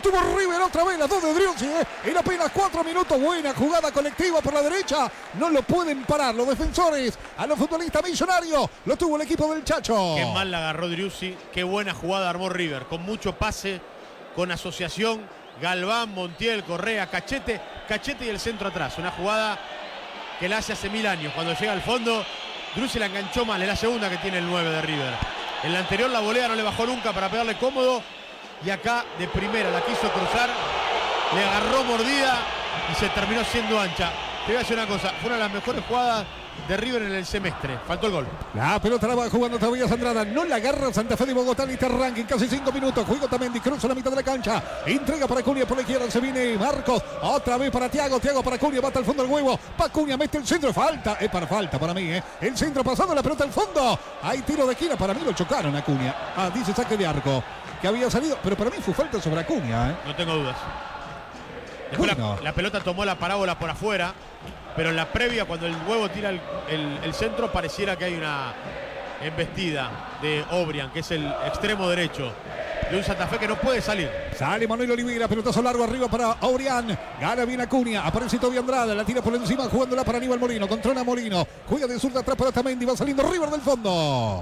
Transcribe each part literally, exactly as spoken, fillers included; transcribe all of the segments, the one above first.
tuvo River otra vez, las dos de Driussi, ¿eh? En apenas cuatro minutos, buena jugada colectiva por la derecha. No lo pueden parar los defensores a los futbolistas Millonarios. Lo tuvo el equipo del Chacho. Qué mal la agarró Driussi, qué buena jugada armó River. Con mucho pase, con asociación. Galván, Montiel, Correa, Cachete, Cachete y el centro atrás. Una jugada que la hace hace mil años. Cuando llega al fondo, Driussi la enganchó mal. Es la segunda que tiene el nueve de River. En la anterior la volea no le bajó nunca para pegarle cómodo. Y acá de primera la quiso cruzar. Le agarró mordida y se terminó siendo ancha. Te voy a decir una cosa. Fue una de las mejores jugadas de River en el semestre. Faltó el gol. La pelota la va jugando todavía Andrada. No la agarra Santa Fe de Bogotá en este arranque. En casi cinco minutos. Juego también. Cruza la mitad de la cancha. Entrega para Cunha por la izquierda. Se viene Marcos. Otra vez para Thiago. Thiago para Cunha. Bata al fondo el huevo. Pa Cunha mete el centro. Falta. Es para falta para mí. ¿eh? El centro pasando. La pelota al fondo. Hay tiro de esquina. Para mí lo chocaron a Cunha. Ah, dice saque de arco. Que había salido. Pero para mí fue falta sobre Cunha. ¿eh? No tengo dudas. Después bueno. la, la pelota tomó la parábola por afuera. Pero en la previa, cuando el huevo tira el, el, el centro, pareciera que hay una embestida de Obrian, que es el extremo derecho de un Santa Fe que no puede salir. Sale Manuel Oliveira, pelotazo largo arriba para Obrian. Gana bien Acuña, aparece Toby Andrada, la tira por encima, jugándola para Aníbal Molino. Controla Molino, juega de zurda atrás para Otamendi, va saliendo River del fondo.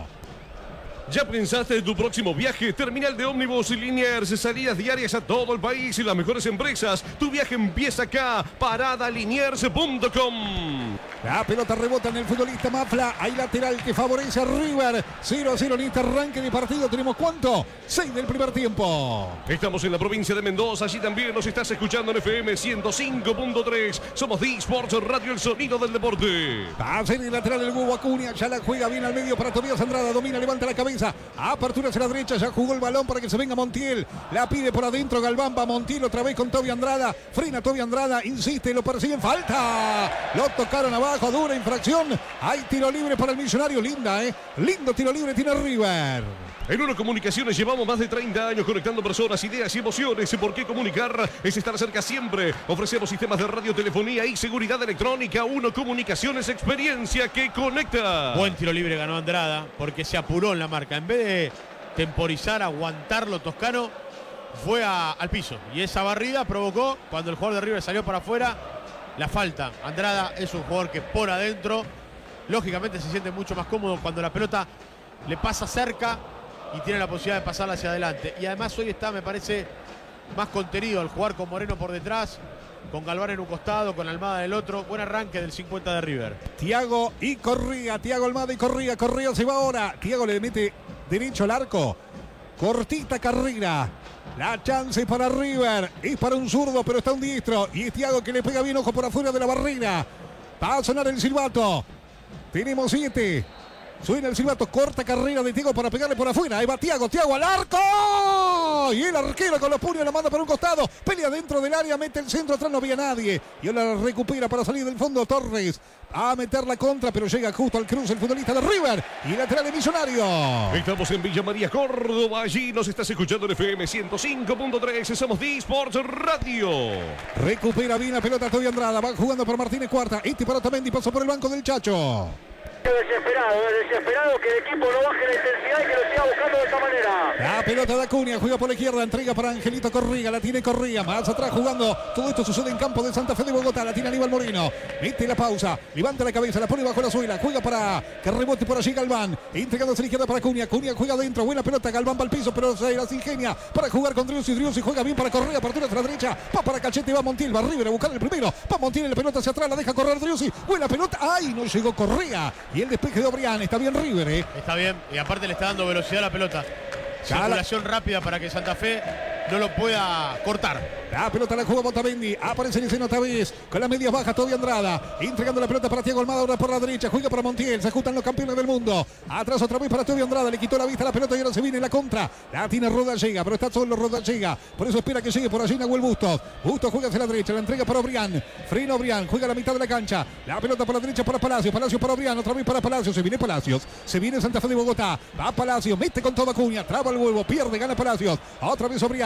¿Ya pensaste en tu próximo viaje? Terminal de ómnibus y Liniers, salidas diarias a todo el país y las mejores empresas. Tu viaje empieza acá, parada liniers punto com. La pelota rebota en el futbolista Mafla. Hay lateral que favorece a River. cero a cero en este arranque de partido. ¿Tenemos cuánto? seis del primer tiempo. Estamos en la provincia de Mendoza. Allí también nos estás escuchando en F M ciento cinco punto tres. Somos D-Sports Radio, el sonido del deporte. Va a ser el lateral del huevo Acuña. Ya la juega bien al medio para Tobias Andrada. Domina, levanta la cabeza. Apertura hacia la derecha. Ya jugó el balón para que se venga Montiel. La pide por adentro Galván. Va Montiel otra vez con Toby Andrada. Frena Toby Andrada. Insiste. Lo persiguen. Falta. Lo tocaron abajo. Dura infracción. Hay tiro libre para el Millonario. Linda, ¿eh? Lindo tiro libre tiene River. En Uno Comunicaciones llevamos más de treinta años conectando personas, ideas y emociones. ¿Por qué comunicar? Es estar cerca siempre. Ofrecemos sistemas de radiotelefonía y seguridad electrónica. Uno Comunicaciones, experiencia que conecta. Buen tiro libre ganó Andrada porque se apuró en la marca. En vez de temporizar, aguantarlo Toscano, fue a, al piso. Y esa barrida provocó, cuando el jugador de River salió para afuera, la falta. Andrada es un jugador que por adentro, lógicamente se siente mucho más cómodo cuando la pelota le pasa cerca y tiene la posibilidad de pasarla hacia adelante. Y además hoy está, me parece, más contenido al jugar con Moreno por detrás, con Galván en un costado, con Almada en el otro. Buen arranque del cincuenta de River. Thiago y Corría, Thiago Almada y Corría. Corría se va ahora. Thiago le mete derecho al arco. Cortita carrera. La chance para River. Es para un zurdo, pero está un diestro. Y es Thiago que le pega bien, ojo por afuera de la barrera. Va a sonar el silbato. Tenemos siete. Suena el silbato, corta carrera de Thiago para pegarle por afuera. Ahí va Thiago, Thiago al arco. Y el arquero con los puños la manda para un costado. Pelea dentro del área, mete el centro, atrás no había nadie. Y ahora la recupera para salir del fondo Torres. A meter la contra, pero llega justo al cruce el futbolista de River. Y lateral de Millonario. Estamos en Villa María, Córdoba. Allí nos estás escuchando en F M ciento cinco punto tres. Somos D-Sports Radio. Recupera bien la pelota Toby Andrada. Va jugando por Martínez Cuarta. Este para Otamendi, pasó por el banco del Chacho. Desesperado, desesperado que el equipo no baje la intensidad y que lo siga buscando de esta manera. La pelota de Acuña, juega por la izquierda, entrega para Angelito Corría, la tiene Corría, más atrás jugando. Todo esto sucede en campo de Santa Fe de Bogotá, la tiene Aníbal Moreno. Mete la pausa, levanta la cabeza, la pone bajo la suela, juega para que rebote por allí Galván. Entregándose a la izquierda para Acuña, Acuña juega adentro, buena pelota, Galván va al piso, pero se las ingenia para jugar con Driussi. Driussi juega bien para Correa, apertura hacia la derecha, va para Cachete, va Montiel, va River a buscar el primero. Va Montiel, la pelota hacia atrás, la deja correr Driussi. Buena pelota, ¡ay! No llegó Correa. Y el despeje de Obrian, está bien River, ¿eh? Está bien, y aparte le está dando velocidad a la pelota. Circulación rápida para que Santa Fe no lo pueda cortar. La pelota la juega Otamendi. Aparece en escena otra vez. Con las medias bajas Toby Andrada. Entregando la pelota para Thiago Almada. Ahora por la derecha. Juega para Montiel. Se ajustan los campeones del mundo. Atrás otra vez para Toby Andrada. Le quitó la vista a la pelota y ahora se viene la contra. La tiene Rodallega. Pero está solo Rodallega. Por eso espera que llegue por allí Nahuel Bustos. Bustos juega hacia la derecha. La entrega para Obrian. Frena Obrian. Juega a la mitad de la cancha. La pelota por la derecha para Palacios. Palacios para Obrian. Otra vez para Palacios. Se viene Palacios. Se viene Santa Fe de Bogotá. Va Palacios. Mete con toda Acuña. Traba el huevo. Pierde. Gana Palacios. Otra vez Obrian.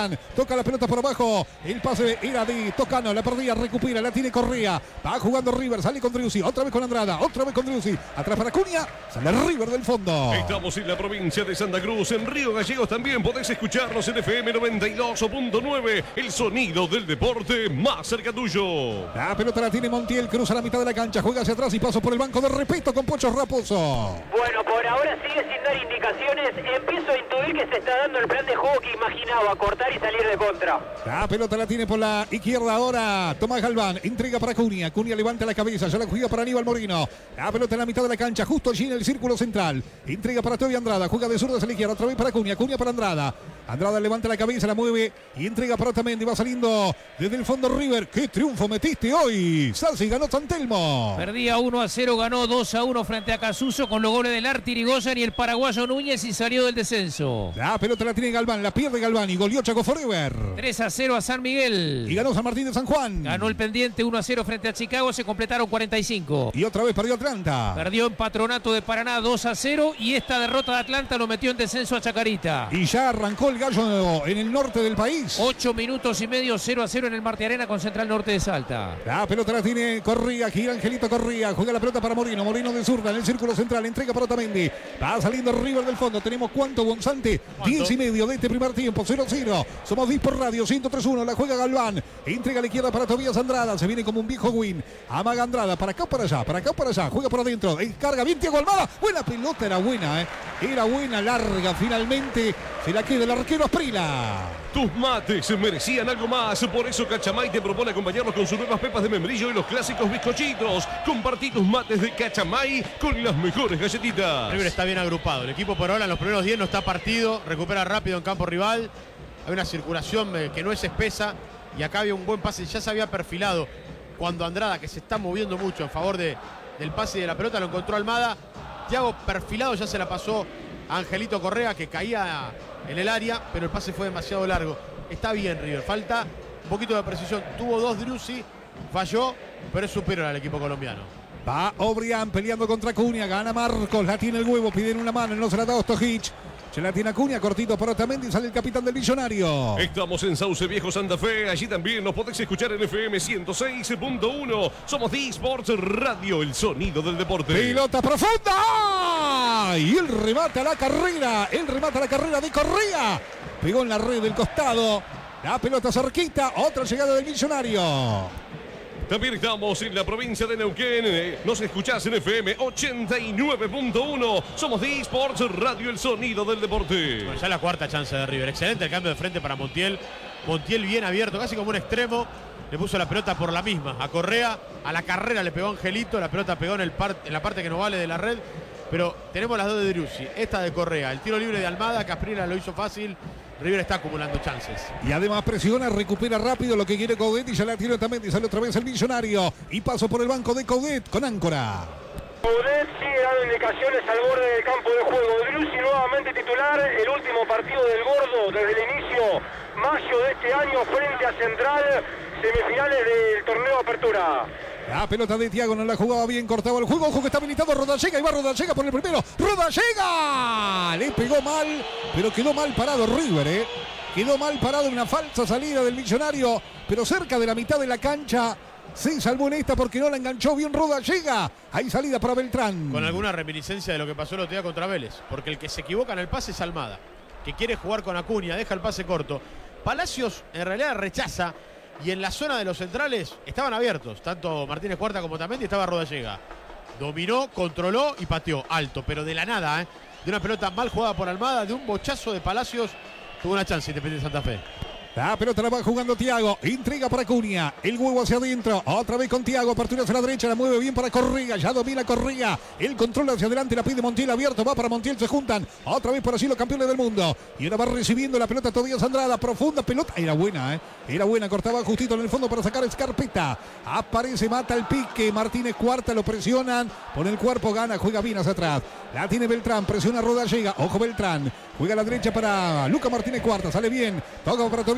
Galván. Toca la pelota por abajo. El pase era de Tocano. La perdía, recupera, la tiene Correa. Va jugando River, sale con Driussi. Otra vez con Andrada, otra vez con Driussi. Atrás para Cunha. Sale River del fondo. Estamos en la provincia de Santa Cruz. En Río Gallegos también podés escucharnos en F M noventa y dos punto nueve. El sonido del deporte más cerca tuyo. La pelota la tiene Montiel. Cruza la mitad de la cancha. Juega hacia atrás y paso por el banco de respeto con Pocho Raposo. Bueno, por ahora sigue sin dar indicaciones. Empiezo a intuir que se está dando el plan de juego que imaginaba, cortar y salir de contra. La pelota la tiene por la izquierda ahora Tomás Galván. Entrega para Cunha. Cunha levanta la cabeza. Ya la juega para Aníbal Moreno. La pelota en la mitad de la cancha. Justo allí en el círculo central. Entrega para Toby Andrada. Juega de zurda hacia la izquierda. Otra vez para Cunha. Cunha para Andrada. Andrada levanta la cabeza, la mueve y entrega para Otamendi. Va saliendo desde el fondo River. ¡Qué triunfo metiste hoy! Salsi ganó San Telmo. Perdía uno a cero, ganó dos a uno frente a Casuso con los goles del Arti Irigoyen y el paraguayo Núñez y salió del descenso. La pelota la tiene Galván, la pierde Galván y goleó Chaco Forever. tres a cero a San Miguel. Y ganó San Martín de San Juan. Ganó el Pendiente uno a cero frente a Chicago, se completaron cuarenta y cinco. Y otra vez perdió Atlanta. Perdió en Patronato de Paraná dos a cero y esta derrota de Atlanta lo metió en descenso a Chacarita. Y ya arrancó el gallo en el norte del país. ocho minutos y medio, cero a cero en el Marte Arena con Central Norte de Salta. La pelota la tiene Correa, gira Angelito Correa, juega la pelota para Moreno, Moreno de zurda en el círculo central, entrega para Otamendi. Va saliendo River del fondo, tenemos cuánto, Bonzante, diez y medio de este primer tiempo, cero a cero. Somos D I S por radio, ciento tres uno, la juega Galván, entrega a la izquierda para Tobías Andrada, se viene como un viejo win, amaga Andrada, para acá o para allá, para acá o para allá, juega por adentro, descarga bien Thiago Almada, buena pelota, era buena, eh. era buena, larga, finalmente se la queda el arquero Asprila. Tus mates merecían algo más, por eso Cachamay te propone acompañarlos con sus nuevas pepas de membrillo y los clásicos bizcochitos. Compartí tus mates de Cachamay con las mejores galletitas. River está bien agrupado, el equipo por ahora en los primeros diez no está partido, recupera rápido en campo rival, hay una circulación que no es espesa y acá había un buen pase, ya se había perfilado cuando Andrada, que se está moviendo mucho en favor de, del pase y de la pelota, lo encontró Almada. Thiago perfilado ya se la pasó a Angelito Correa, que caía en el área, pero el pase fue demasiado largo. Está bien River, falta un poquito de precisión. Tuvo dos Driussi, falló, pero es superior al equipo colombiano. Va Obrián peleando contra Cunha, gana Marcos, la tiene el huevo, piden una mano, no se la da Ostojic. Se la tiene a Cunha, cortito para Otamendi, sale el capitán del Millonario. Estamos en Sauce Viejo, Santa Fe. Allí también nos podés escuchar en F M ciento seis punto uno. Somos D Sports Radio, el sonido del deporte. Pelota profunda. Y el remate a la carrera. El remate a la carrera de Correa. Pegó en la red del costado. La pelota cerquita. Otra llegada del Millonario. También estamos en la provincia de Neuquén. Nos escuchás en F M ochenta y nueve punto uno. Somos D Sports Radio, el sonido del deporte. Bueno, ya la cuarta chance de River. Excelente el cambio de frente para Montiel. Montiel bien abierto, casi como un extremo. Le puso la pelota por la misma a Correa. A la carrera le pegó Angelito. La pelota pegó en, el par en la parte que no vale de la red. Pero tenemos las dos de Driussi. Esta de Correa. El tiro libre de Almada. Caprila lo hizo fácil. River está acumulando chances. Y además presiona, recupera rápido lo que quiere Coudet y ya la tiene también y sale otra vez el Millonario. Y paso por el banco de Coudet con Áncora. Coudet sigue dando indicaciones al borde del campo de juego. Driussi nuevamente titular, el último partido del Gordo desde el inicio, mayo de este año, frente a Central, semifinales del torneo Apertura. La pelota de Thiago no la jugaba bien, cortaba el juego. Ojo que está habilitado Rodallega y va Rodallega por el primero. ¡Rodallega! Le pegó mal, pero quedó mal parado River, ¿eh? Quedó mal parado en una falsa salida del Millonario, pero cerca de la mitad de la cancha se salvó en esta porque no la enganchó bien Rodallega. Hay salida para Beltrán. Con alguna reminiscencia de lo que pasó el otro día contra Vélez, porque el que se equivoca en el pase es Almada, que quiere jugar con Acuña, deja el pase corto. Palacios en realidad rechaza. Y en la zona de los centrales estaban abiertos. Tanto Martínez Cuarta como Otamendi, estaba Rodallega. Dominó, controló y pateó alto, pero de la nada, ¿eh? De una pelota mal jugada por Almada, de un bochazo de Palacios, tuvo una chance Independiente Santa Fe. La pelota la va jugando Thiago. Intriga para Cunha. El huevo hacia adentro. Otra vez con Thiago. Apertura hacia la derecha. La mueve bien para Correa. Ya domina Correa. El control hacia adelante. La pide Montiel abierto. Va para Montiel. Se juntan. Otra vez por así los campeones del mundo. Y ahora va recibiendo la pelota Tobías Andrada. Profunda pelota. Era buena, ¿eh? Era buena. Cortaba justito en el fondo para sacar Escarpeta. Aparece, mata el pique. Martínez Cuarta. Lo presionan. Pone el cuerpo. Gana. Juega bien hacia atrás. La tiene Beltrán. Presiona Rodallega. Ojo Beltrán. Juega a la derecha para Luca Martínez Cuarta. Sale bien. Toca para Tobías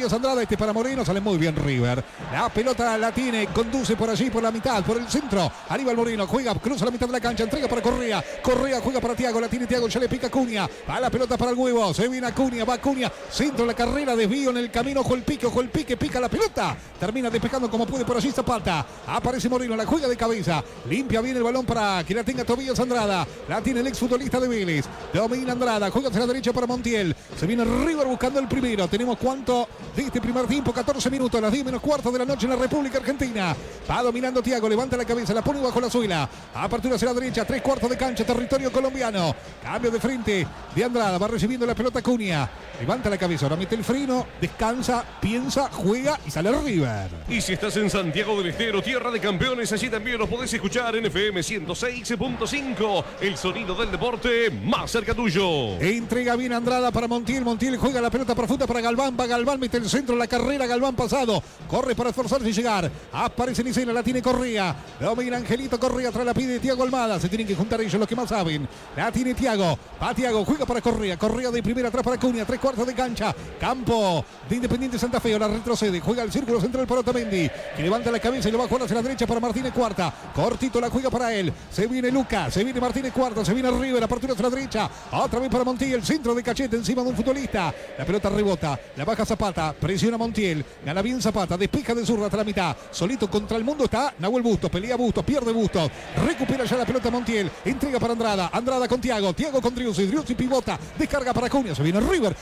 Tobias Andrada, este para Moreno, sale muy bien River. La pelota la tiene, conduce por allí, por la mitad, por el centro. Aníbal Moreno juega, cruza la mitad de la cancha, entrega para Correa. Correa juega para Thiago, la tiene Thiago, ya le pica Acuña. Va la pelota para el huevo, se viene Acuña, va Acuña, centro de la carrera, desvío en el camino, ojo el pique, ojo el pique, pica la pelota. Termina despejando como puede por allí Zapata. Aparece Moreno, la juega de cabeza. Limpia bien el balón para que la tenga Tobias Andrada. La tiene el exfutbolista de Vélez. Domina Andrada, juega hacia la derecha para Montiel. Se viene River buscando el primero. Tenemos cuánto de este primer tiempo, catorce minutos, las diez menos cuarto de la noche en la República Argentina. Va dominando Thiago, levanta la cabeza, la pone bajo la suela. Apertura hacia la derecha, tres cuartos de cancha, territorio colombiano. Cambio de frente de Andrada, va recibiendo la pelota Acuña. Levanta la cabeza, ahora mete el freno, descansa, piensa, juega y sale River. Y si estás en Santiago del Estero, tierra de campeones, allí también nos podés escuchar en F M ciento seis punto cinco. El sonido del deporte más cerca tuyo. Entrega bien Andrada para Montiel. Montiel juega la pelota profunda para Galván. Va Galván, mete el centro, la carrera. Galván pasado. Corre para esforzarse y llegar. Aparece Licena, la tiene Correa. Domina Angelito Correa, tras la pide Thiago Almada. Se tienen que juntar ellos los que más saben. La tiene Thiago. Va Thiago, juega para Correa. Correa de primera atrás para Acuña. Tres cuartos de cancha. Campo de Independiente Santa Fe. Ahora retrocede. Juega el círculo central para Otamendi, que levanta la cabeza y lo va a jugar hacia la derecha para Martínez Cuarta. Cortito la juega para él. Se viene Lucas. Se viene Martínez Cuarta. Se viene River. Apertura hacia la derecha. Otra vez para Montiel. El centro de Cachete encima de un futbolista. La pelota rebota. La baja Zapata. Presiona Montiel. Gana bien Zapata. Despeja de zurda hasta la mitad. Solito contra el mundo está Nahuel Bustos. Pelea Bustos. Pierde Bustos. Recupera ya la pelota Montiel. Entrega para Andrada. Andrada con Thiago. Thiago con Driussi. Driussi pivota. Descarga para Acuña. Se viene River.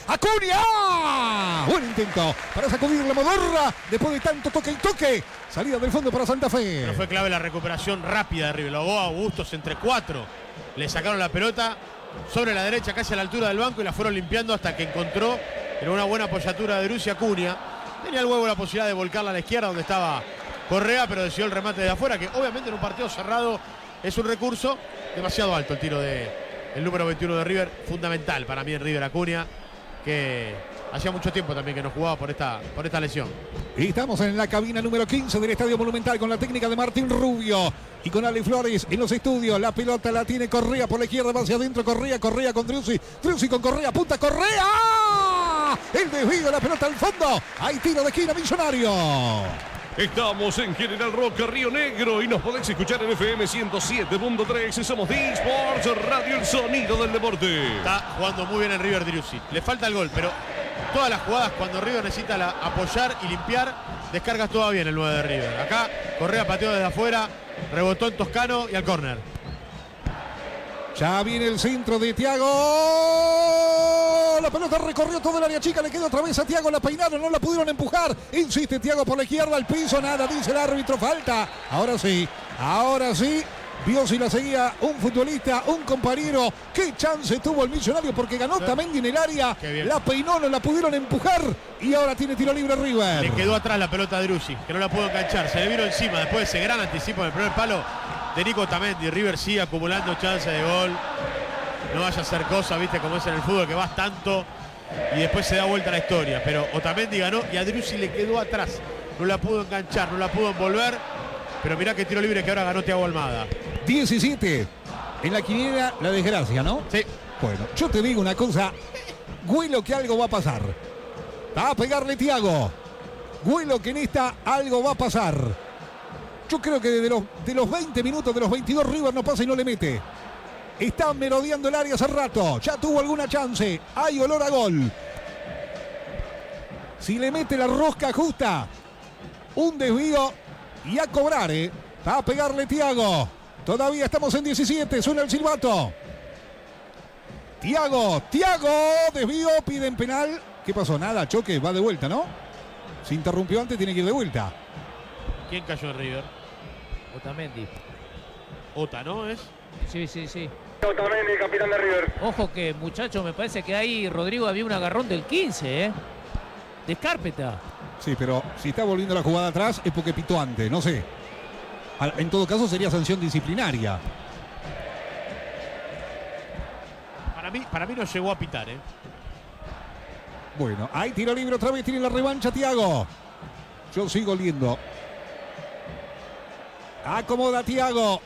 ¡Acuña! Buen intento para sacudir la modorra. Después de tanto toque y toque. Salida del fondo para Santa Fe. Pero fue clave la recuperación rápida de River. Lo ahogó a Bustos entre cuatro. Le sacaron la pelota sobre la derecha, casi a la altura del banco, y la fueron limpiando hasta que encontró en una buena apoyatura de Driussi Acuña. Tenía el huevo la posibilidad de volcarla a la izquierda donde estaba Correa, pero decidió el remate de afuera, que obviamente en un partido cerrado es un recurso. Demasiado alto el tiro de el número veintiuno de River, fundamental para mí en River Acuña, que hacía mucho tiempo también que no jugaba por esta, por esta lesión. Y estamos en la cabina número quince del Estadio Monumental con la técnica de Martín Rubio y con Ale Flores en los estudios. La pelota la tiene Correa por la izquierda, va hacia adentro Correa, Correa con Driussi, Driussi con Correa, punta Correa. El desvío, la pelota al fondo. Hay tiro de esquina Millonario. Estamos en General Roca, Río Negro, y nos podéis escuchar en F M ciento siete punto tres. Somos D-Sports Radio, el sonido del deporte. Está jugando muy bien el River Driussi. Le falta el gol, pero todas las jugadas cuando River necesita la, apoyar y limpiar, descargas todo bien el nueve de River. Acá Correa pateó desde afuera, rebotó en Toscano y al córner. Ya viene el centro de Thiago. La pelota recorrió todo el área chica. Le quedó otra vez a Thiago. La peinaron, no la pudieron empujar. Insiste Thiago por la izquierda, al piso. Nada, dice el árbitro. Falta. Ahora sí. Ahora sí. Vio si la seguía un futbolista, un compañero. Qué chance tuvo el Millonario porque ganó sí. Otamendi en el área. La peinó, no la pudieron empujar. Y ahora tiene tiro libre River. Le quedó atrás la pelota a Driussi, que no la pudo enganchar. Se le vino encima después de ese gran anticipo del primer palo de Nico Otamendi. River sigue acumulando chances de gol. No vaya a hacer cosa, viste, como es en el fútbol, que vas tanto y después se da vuelta la historia. Pero Otamendi ganó y a Driussi le quedó atrás. No la pudo enganchar, no la pudo envolver. Pero mirá qué tiro libre que ahora ganó Thiago Almada. diecisiete. En la quiniela, la desgracia, ¿no? Sí. Bueno, yo te digo una cosa. Huelo que algo va a pasar. Va a pegarle Thiago. Huelo que en esta algo va a pasar. Yo creo que de los, de los veinte minutos, de los veintidós, River no pasa y no le mete. Está merodeando el área hace rato. Ya tuvo alguna chance. Hay olor a gol. Si le mete la rosca justa, un desvío y a cobrar, ¿eh? Va a pegarle Thiago. Todavía estamos en diecisiete. Suena el silbato. Thiago, Thiago, desvío, piden penal. ¿Qué pasó? Nada, choque, va de vuelta, ¿no? Se interrumpió antes, tiene que ir de vuelta. ¿Quién cayó en River? Otamendi. Ota, ¿no es? Sí, sí, sí. Otamendi, capitán de River. Ojo que, muchachos, me parece que ahí Rodrigo había un agarrón del quince, ¿eh? De Escárpeta. Sí, pero si está volviendo la jugada atrás es porque pitó antes, no sé. En todo caso sería sanción disciplinaria. Para mí, para mí no llegó a pitar, ¿eh? Bueno, hay tiro libre otra vez, tiene la revancha Thiago. Yo sigo oliendo. Acomoda Thiago.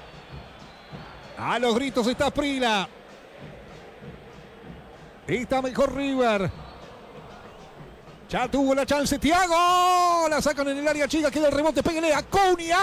A los gritos está Prila. Está mejor River. Ya tuvo la chance Thiago. La sacan en el área chica. Queda el rebote. Pégale a Acuña.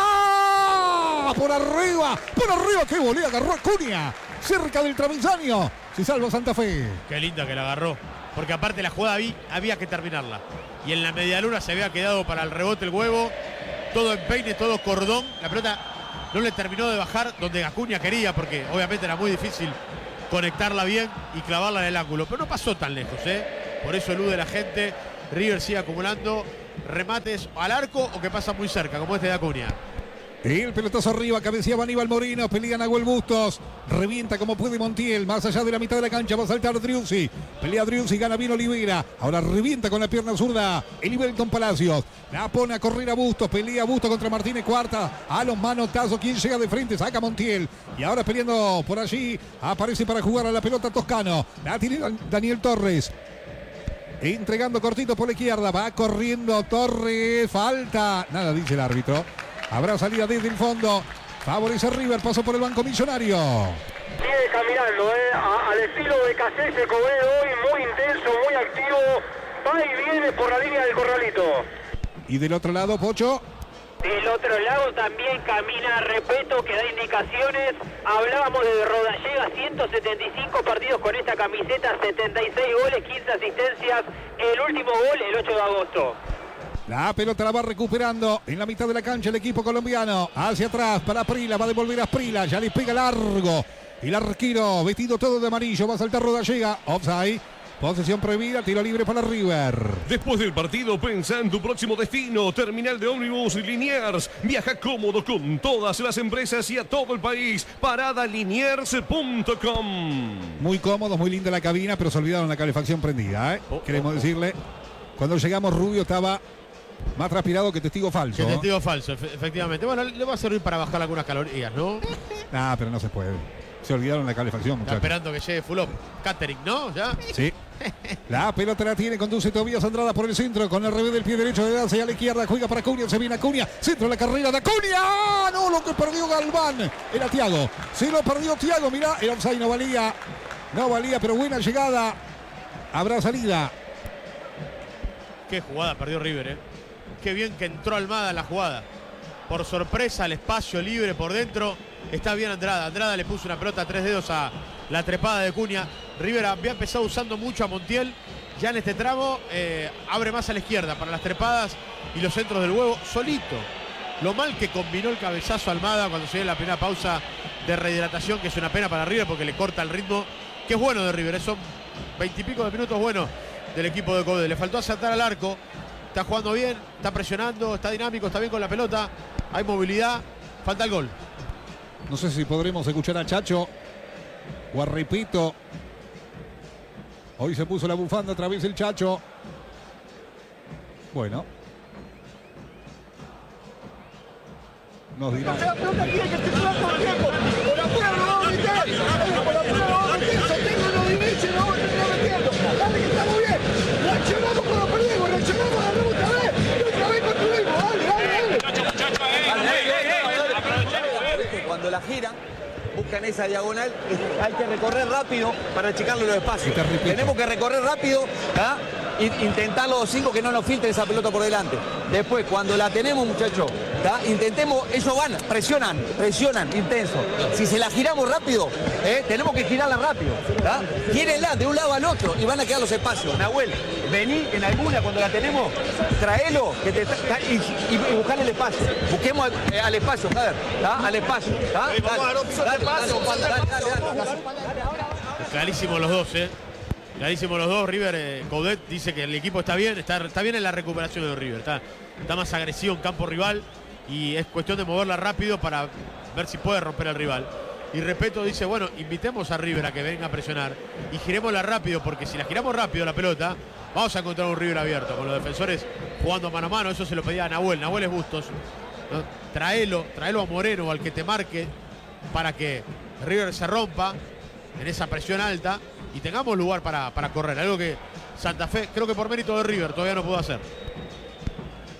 Por arriba. Por arriba. Qué volea agarró Acuña. Cerca del travesaño. Se salva Santa Fe. Qué linda que la agarró. Porque aparte la jugada había, había que terminarla. Y en la medialuna se había quedado para el rebote el huevo. Todo empeine, todo cordón. La pelota no le terminó de bajar donde Acuña quería. Porque obviamente era muy difícil conectarla bien y clavarla en el ángulo. Pero no pasó tan lejos, ¿eh? Por eso elude la gente. River sigue acumulando remates al arco o que pasa muy cerca, como este de Acuña. El pelotazo arriba, cabeceaba Aníbal Moreno, pelea Nahuel Bustos, revienta como puede Montiel, más allá de la mitad de la cancha, va a saltar Driussi, pelea Driussi, gana bien Olivera, ahora revienta con la pierna zurda, Elivelton Palacios, la pone a correr a Bustos, pelea Bustos contra Martínez Cuarta, a los manotazos, quien llega de frente, saca Montiel, y ahora peleando por allí, aparece para jugar a la pelota Toscano, la tiene Daniel Torres. Entregando cortito por la izquierda, va corriendo Torres, falta, nada dice el árbitro. Habrá salida desde el fondo. Favorece River, pasó por el banco millonario. Sigue caminando, eh, a, al estilo de Cassés, el Cobrero hoy muy intenso, muy activo. Va y viene por la línea del corralito. Y del otro lado, Pocho. Del otro lado también camina Repeto, que da indicaciones. Hablábamos de Rodallega, ciento setenta y cinco partidos con esta camiseta, setenta y seis goles, quince asistencias. El último gol el ocho de agosto. La pelota la va recuperando en la mitad de la cancha el equipo colombiano. Hacia atrás para Prila, va a devolver a Prila, ya le pega largo. El arquero vestido todo de amarillo, va a saltar Rodallega, offside. Posesión prohibida, tiro libre para River. Después del partido, pensa en tu próximo destino. Terminal de ómnibus Liniers. Viaja cómodo con todas las empresas y a todo el país. Parada liniers punto com. Muy cómodo, muy linda la cabina, pero se olvidaron la calefacción prendida, ¿eh? Oh, Queremos oh, oh. decirle, cuando llegamos Rubio estaba más transpirado que testigo falso. Que testigo falso, efe- efectivamente. Bueno, le va a servir para bajar algunas calorías, ¿no? Ah, pero no se puede. Se olvidaron la calefacción, Está muchachos. esperando que llegue Fulop. Catering, ¿no? ¿Ya? Sí. La pelota la tiene, conduce Tobías Andrada por el centro, con el revés del pie derecho de Danza y a la izquierda, juega para Acuña, se viene Acuña, centro de la carrera de Acuña. No, lo que perdió Galván era Thiago. Se lo perdió Thiago, mirá, el offside no valía. No valía, pero buena llegada. Habrá salida. Qué jugada perdió River, ¿eh? Qué bien que entró Almada en la jugada. Por sorpresa, el espacio libre por dentro. Está bien Andrada. Andrada le puso una pelota a tres dedos a la trepada de Cunha. River había empezado usando mucho a Montiel. Ya en este tramo eh, abre más a la izquierda para las trepadas y los centros del huevo solito. Lo mal que combinó el cabezazo Almada cuando se dio la primera pausa de rehidratación, que es una pena para River porque le corta el ritmo, que es bueno de River. Son veintipico de minutos buenos del equipo de Code. Le faltó asaltar al arco. Está jugando bien, está presionando, está dinámico, está bien con la pelota. Hay movilidad, falta el gol. No sé si podremos escuchar a Chacho o a Repito. Hoy se puso la bufanda otra vez el Chacho. Bueno. Nos dirá. La pelota tiene que circular todo el tiempo. Con la pura lo vamos a meter. Con la pura lo vamos a meter. Sostenganlo de inicio y lo vamos a terminar metiendo. Dale que estamos bien. Reaccionamos cuando perdemos. Reaccionamos, agarramos otra vez. Y otra vez construimos. Dale, dale, dale. Cuando la giran, buscan esa diagonal, hay que recorrer rápido para achicarle los espacios. Tenemos que recorrer rápido, ¿ah? Intentar los cinco que no nos filtren esa pelota por delante. Después, cuando la tenemos, muchachos, ¿tá? Intentemos, ellos van, presionan, presionan, intenso. Si se la giramos rápido, ¿eh? Tenemos que girarla rápido, ¿tá? Gírenla de un lado al otro y van a quedar los espacios. Nahuel, vení en alguna cuando la tenemos, traelo que te, y, y, y buscar el espacio. Busquemos al, eh, al espacio, Jader, ¿tá? Al espacio, ¿tá? Dale, dale, dale, dale. Clarísimo los dos, ¿eh? Clarísimo los dos. River, eh, Coudet dice que el equipo está bien, está, está bien en la recuperación de River. Está, está más agresivo en campo rival y es cuestión de moverla rápido para ver si puede romper al rival. Y Repeto dice, bueno, invitemos a River a que venga a presionar y girémosla rápido, porque si la giramos rápido la pelota, vamos a encontrar un River abierto, con los defensores jugando mano a mano. Eso se lo pedía a Nahuel, Nahuel es Bustos, ¿no? Traelo, traelo a Moreno o al que te marque para que River se rompa en esa presión alta y tengamos lugar para, para correr, algo que Santa Fe, creo que por mérito de River, todavía no pudo hacer.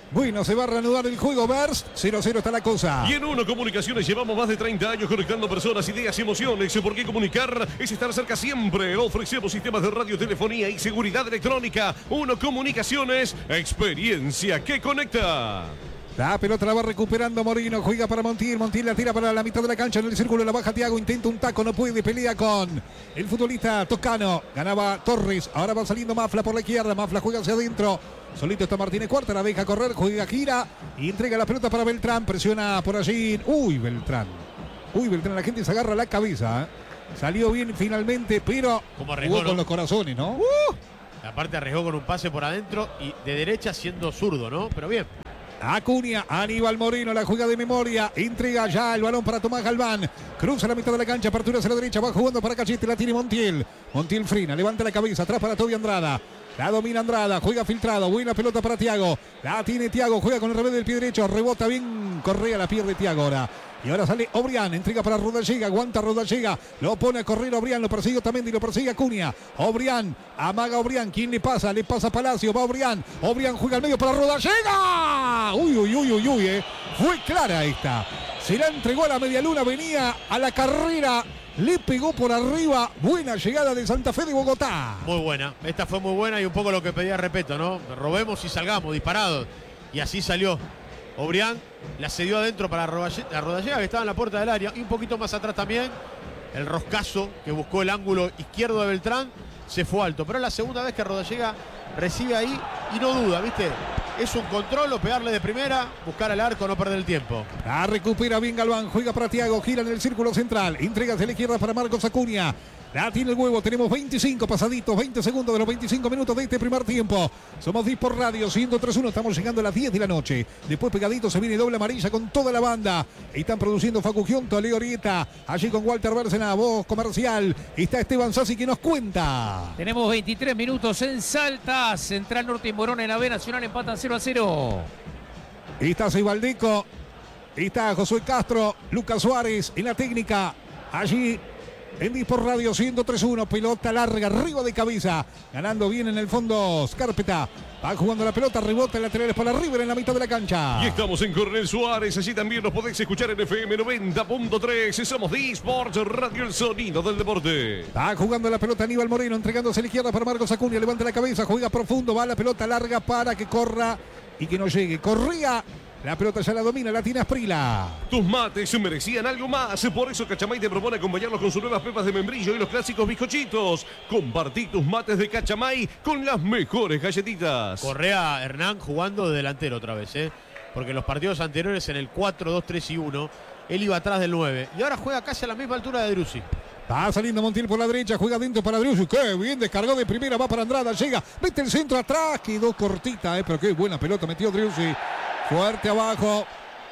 Bueno, se va a reanudar el juego, Vers. cero a cero está la cosa. Y en Uno Comunicaciones llevamos más de treinta años conectando personas, ideas y emociones. Porque comunicar es estar cerca siempre. Ofrecemos sistemas de radio, telefonía y seguridad electrónica. Uno Comunicaciones, experiencia que conecta. La pelota la va recuperando Moreno, juega para Montiel, Montiel la tira para la mitad de la cancha, en el círculo la baja Thiago, intenta un taco, no puede, pelea con el futbolista toscano, ganaba Torres, ahora va saliendo Mafla por la izquierda, Mafla juega hacia adentro, solito está Martínez Cuarta, la deja correr, juega, gira y entrega la pelota para Beltrán, presiona por allí, uy Beltrán, uy Beltrán, la gente se agarra la cabeza, ¿eh? Salió bien finalmente, pero como arriesgó, jugó con ¿no? los corazones, ¿no? Uh, aparte arriesgó con un pase por adentro y de derecha siendo zurdo, ¿no? Pero bien. Acuña, Aníbal Moreno, la juega de memoria, entrega ya el balón para Tomás Galván, cruza la mitad de la cancha, apertura hacia la derecha, va jugando para Cachete, la tiene Montiel, Montiel frina, levanta la cabeza, atrás para Toby Andrada, la domina Andrada, juega filtrado, buena pelota para Thiago, la tiene Thiago, juega con el revés del pie derecho, rebota bien, Correa la pierde Thiago ahora. Y ahora sale Obrián, entrega para Rodallega, aguanta Rodallega, lo pone a correr Obrián, lo persigue Otamendi, lo persigue Acuña. Obrián, amaga Obrián, ¿quién le pasa? Le pasa a Palacio, va Obrián, Obrián juega al medio para Rodallega. Uy, uy, uy, uy, uy, eh. Fue clara esta. Se la entregó a la media luna, venía a la carrera, le pegó por arriba. Buena llegada de Santa Fe de Bogotá. Muy buena, esta fue muy buena y un poco lo que pedía Repeto, ¿no? Robemos y salgamos disparados. Y así salió. Obrián la cedió adentro para la Rodallega, que estaba en la puerta del área. Y un poquito más atrás también. El roscazo que buscó el ángulo izquierdo de Beltrán se fue alto. Pero es la segunda vez que Rodallega recibe ahí y no duda, ¿viste? Es un control o pegarle de primera, buscar el arco, no perder el tiempo. La recupera bien Galván, juega para Thiago, gira en el círculo central. Entrega hacia la izquierda para Marcos Acuña. La tiene el huevo, tenemos veinticinco pasaditos, veinte segundos de los veinticinco minutos de este primer tiempo. Somos D I S por Radio, ciento tres punto uno, estamos llegando a las diez de la noche. Después pegadito se viene doble amarilla con toda la banda. Están produciendo Facu Giunto, Leo Orieta, allí con Walter Bárcena, voz comercial. Está Esteban Sassi que nos cuenta. Tenemos veintitrés minutos en Salta, Central Norte y Morón en la B Nacional empatan cero a cero. Está Seibaldeco, está Josué Castro, Lucas Suárez en la técnica, allí en D I S por Radio ciento tres punto uno, pelota larga, arriba de cabeza, ganando bien en el fondo Scarpeta, va jugando la pelota, rebota en laterales para River en la mitad de la cancha. Y estamos en Coronel Suárez, allí también nos podéis escuchar en F M noventa punto tres, somos D I S Sports Radio, el sonido del deporte. Va jugando la pelota Aníbal Moreno, entregándose a la izquierda para Marcos Acuña, levanta la cabeza, juega profundo, va la pelota larga para que corra y que no llegue, corría. La pelota ya la domina, la tiene Asprila. Tus mates merecían algo más. Por eso Cachamay te propone acompañarlos con sus nuevas pepas de membrillo y los clásicos bizcochitos. Compartí tus mates de Cachamay con las mejores galletitas. Correa Hernán jugando de delantero otra vez, ¿eh? Porque en los partidos anteriores en el cuatro dos tres y uno, él iba atrás del nueve. Y ahora juega casi a la misma altura de Driussi. Va saliendo Montiel por la derecha, juega dentro para Driussi. Qué bien, descargó de primera, va para Andrada, llega, mete el centro atrás, quedó cortita, ¿eh? Pero qué buena pelota metió Driussi. Fuerte abajo,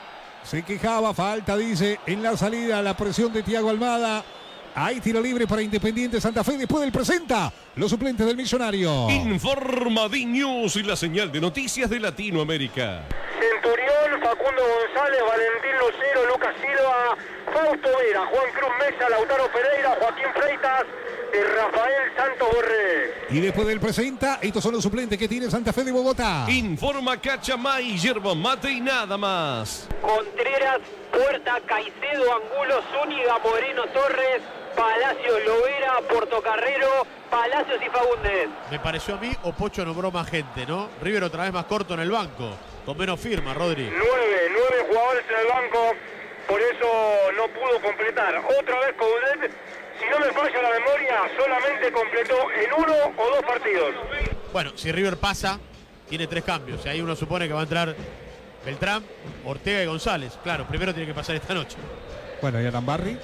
se quejaba, falta dice en la salida, la presión de Thiago Almada. Hay tiro libre para Independiente Santa Fe después del presenta los suplentes del Millonario. Informa D News y la señal de noticias de Latinoamérica. Centurión, Facundo González, Valentín Lucero, Lucas Silva, Fausto Vera, Juan Cruz Mesa, Lautaro Pereira, Joaquín Freitas y Rafael Santos Borré. Y después del presenta, estos son los suplentes que tiene Santa Fe de Bogotá. Informa Cachamay, yerba mate y nada más. Contreras, Puerta, Caicedo, Angulo, Zúñiga, Moreno, Torres, Palacios, Lovera, Portocarrero, Palacios y Faúndez. Me pareció a mí o Pocho nombró más gente, ¿no? River otra vez más corto en el banco, con menos firma, Rodri. Nueve, nueve jugadores en el banco, por eso no pudo completar. Otra vez Coudet, si no me falla la memoria, solamente completó en uno o dos partidos. Bueno, si River pasa, tiene tres cambios. Y ahí uno supone que va a entrar Beltrán, Ortega y González. Claro, primero tiene que pasar esta noche. Bueno, y Arambarri.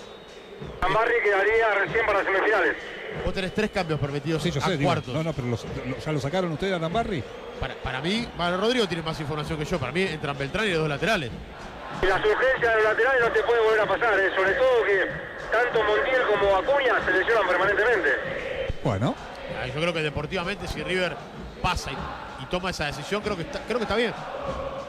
Arambarri quedaría recién para semifinales. Vos tenés tres cambios permitidos Sí, yo a sé, digo, cuartos. no, no, pero los, los- ya lo sacaron ustedes a Arambarri. Para, para mí, bueno, Rodrigo tiene más información que yo. Para mí entran Beltrán y los dos laterales. Y las urgencias de los laterales no se puede volver a pasar, ¿eh? Sobre todo que tanto Montiel como Acuña se lesionan permanentemente. Bueno, Ah, Yo creo que deportivamente, si River pasa y, y toma esa decisión, creo que está, creo que está bien.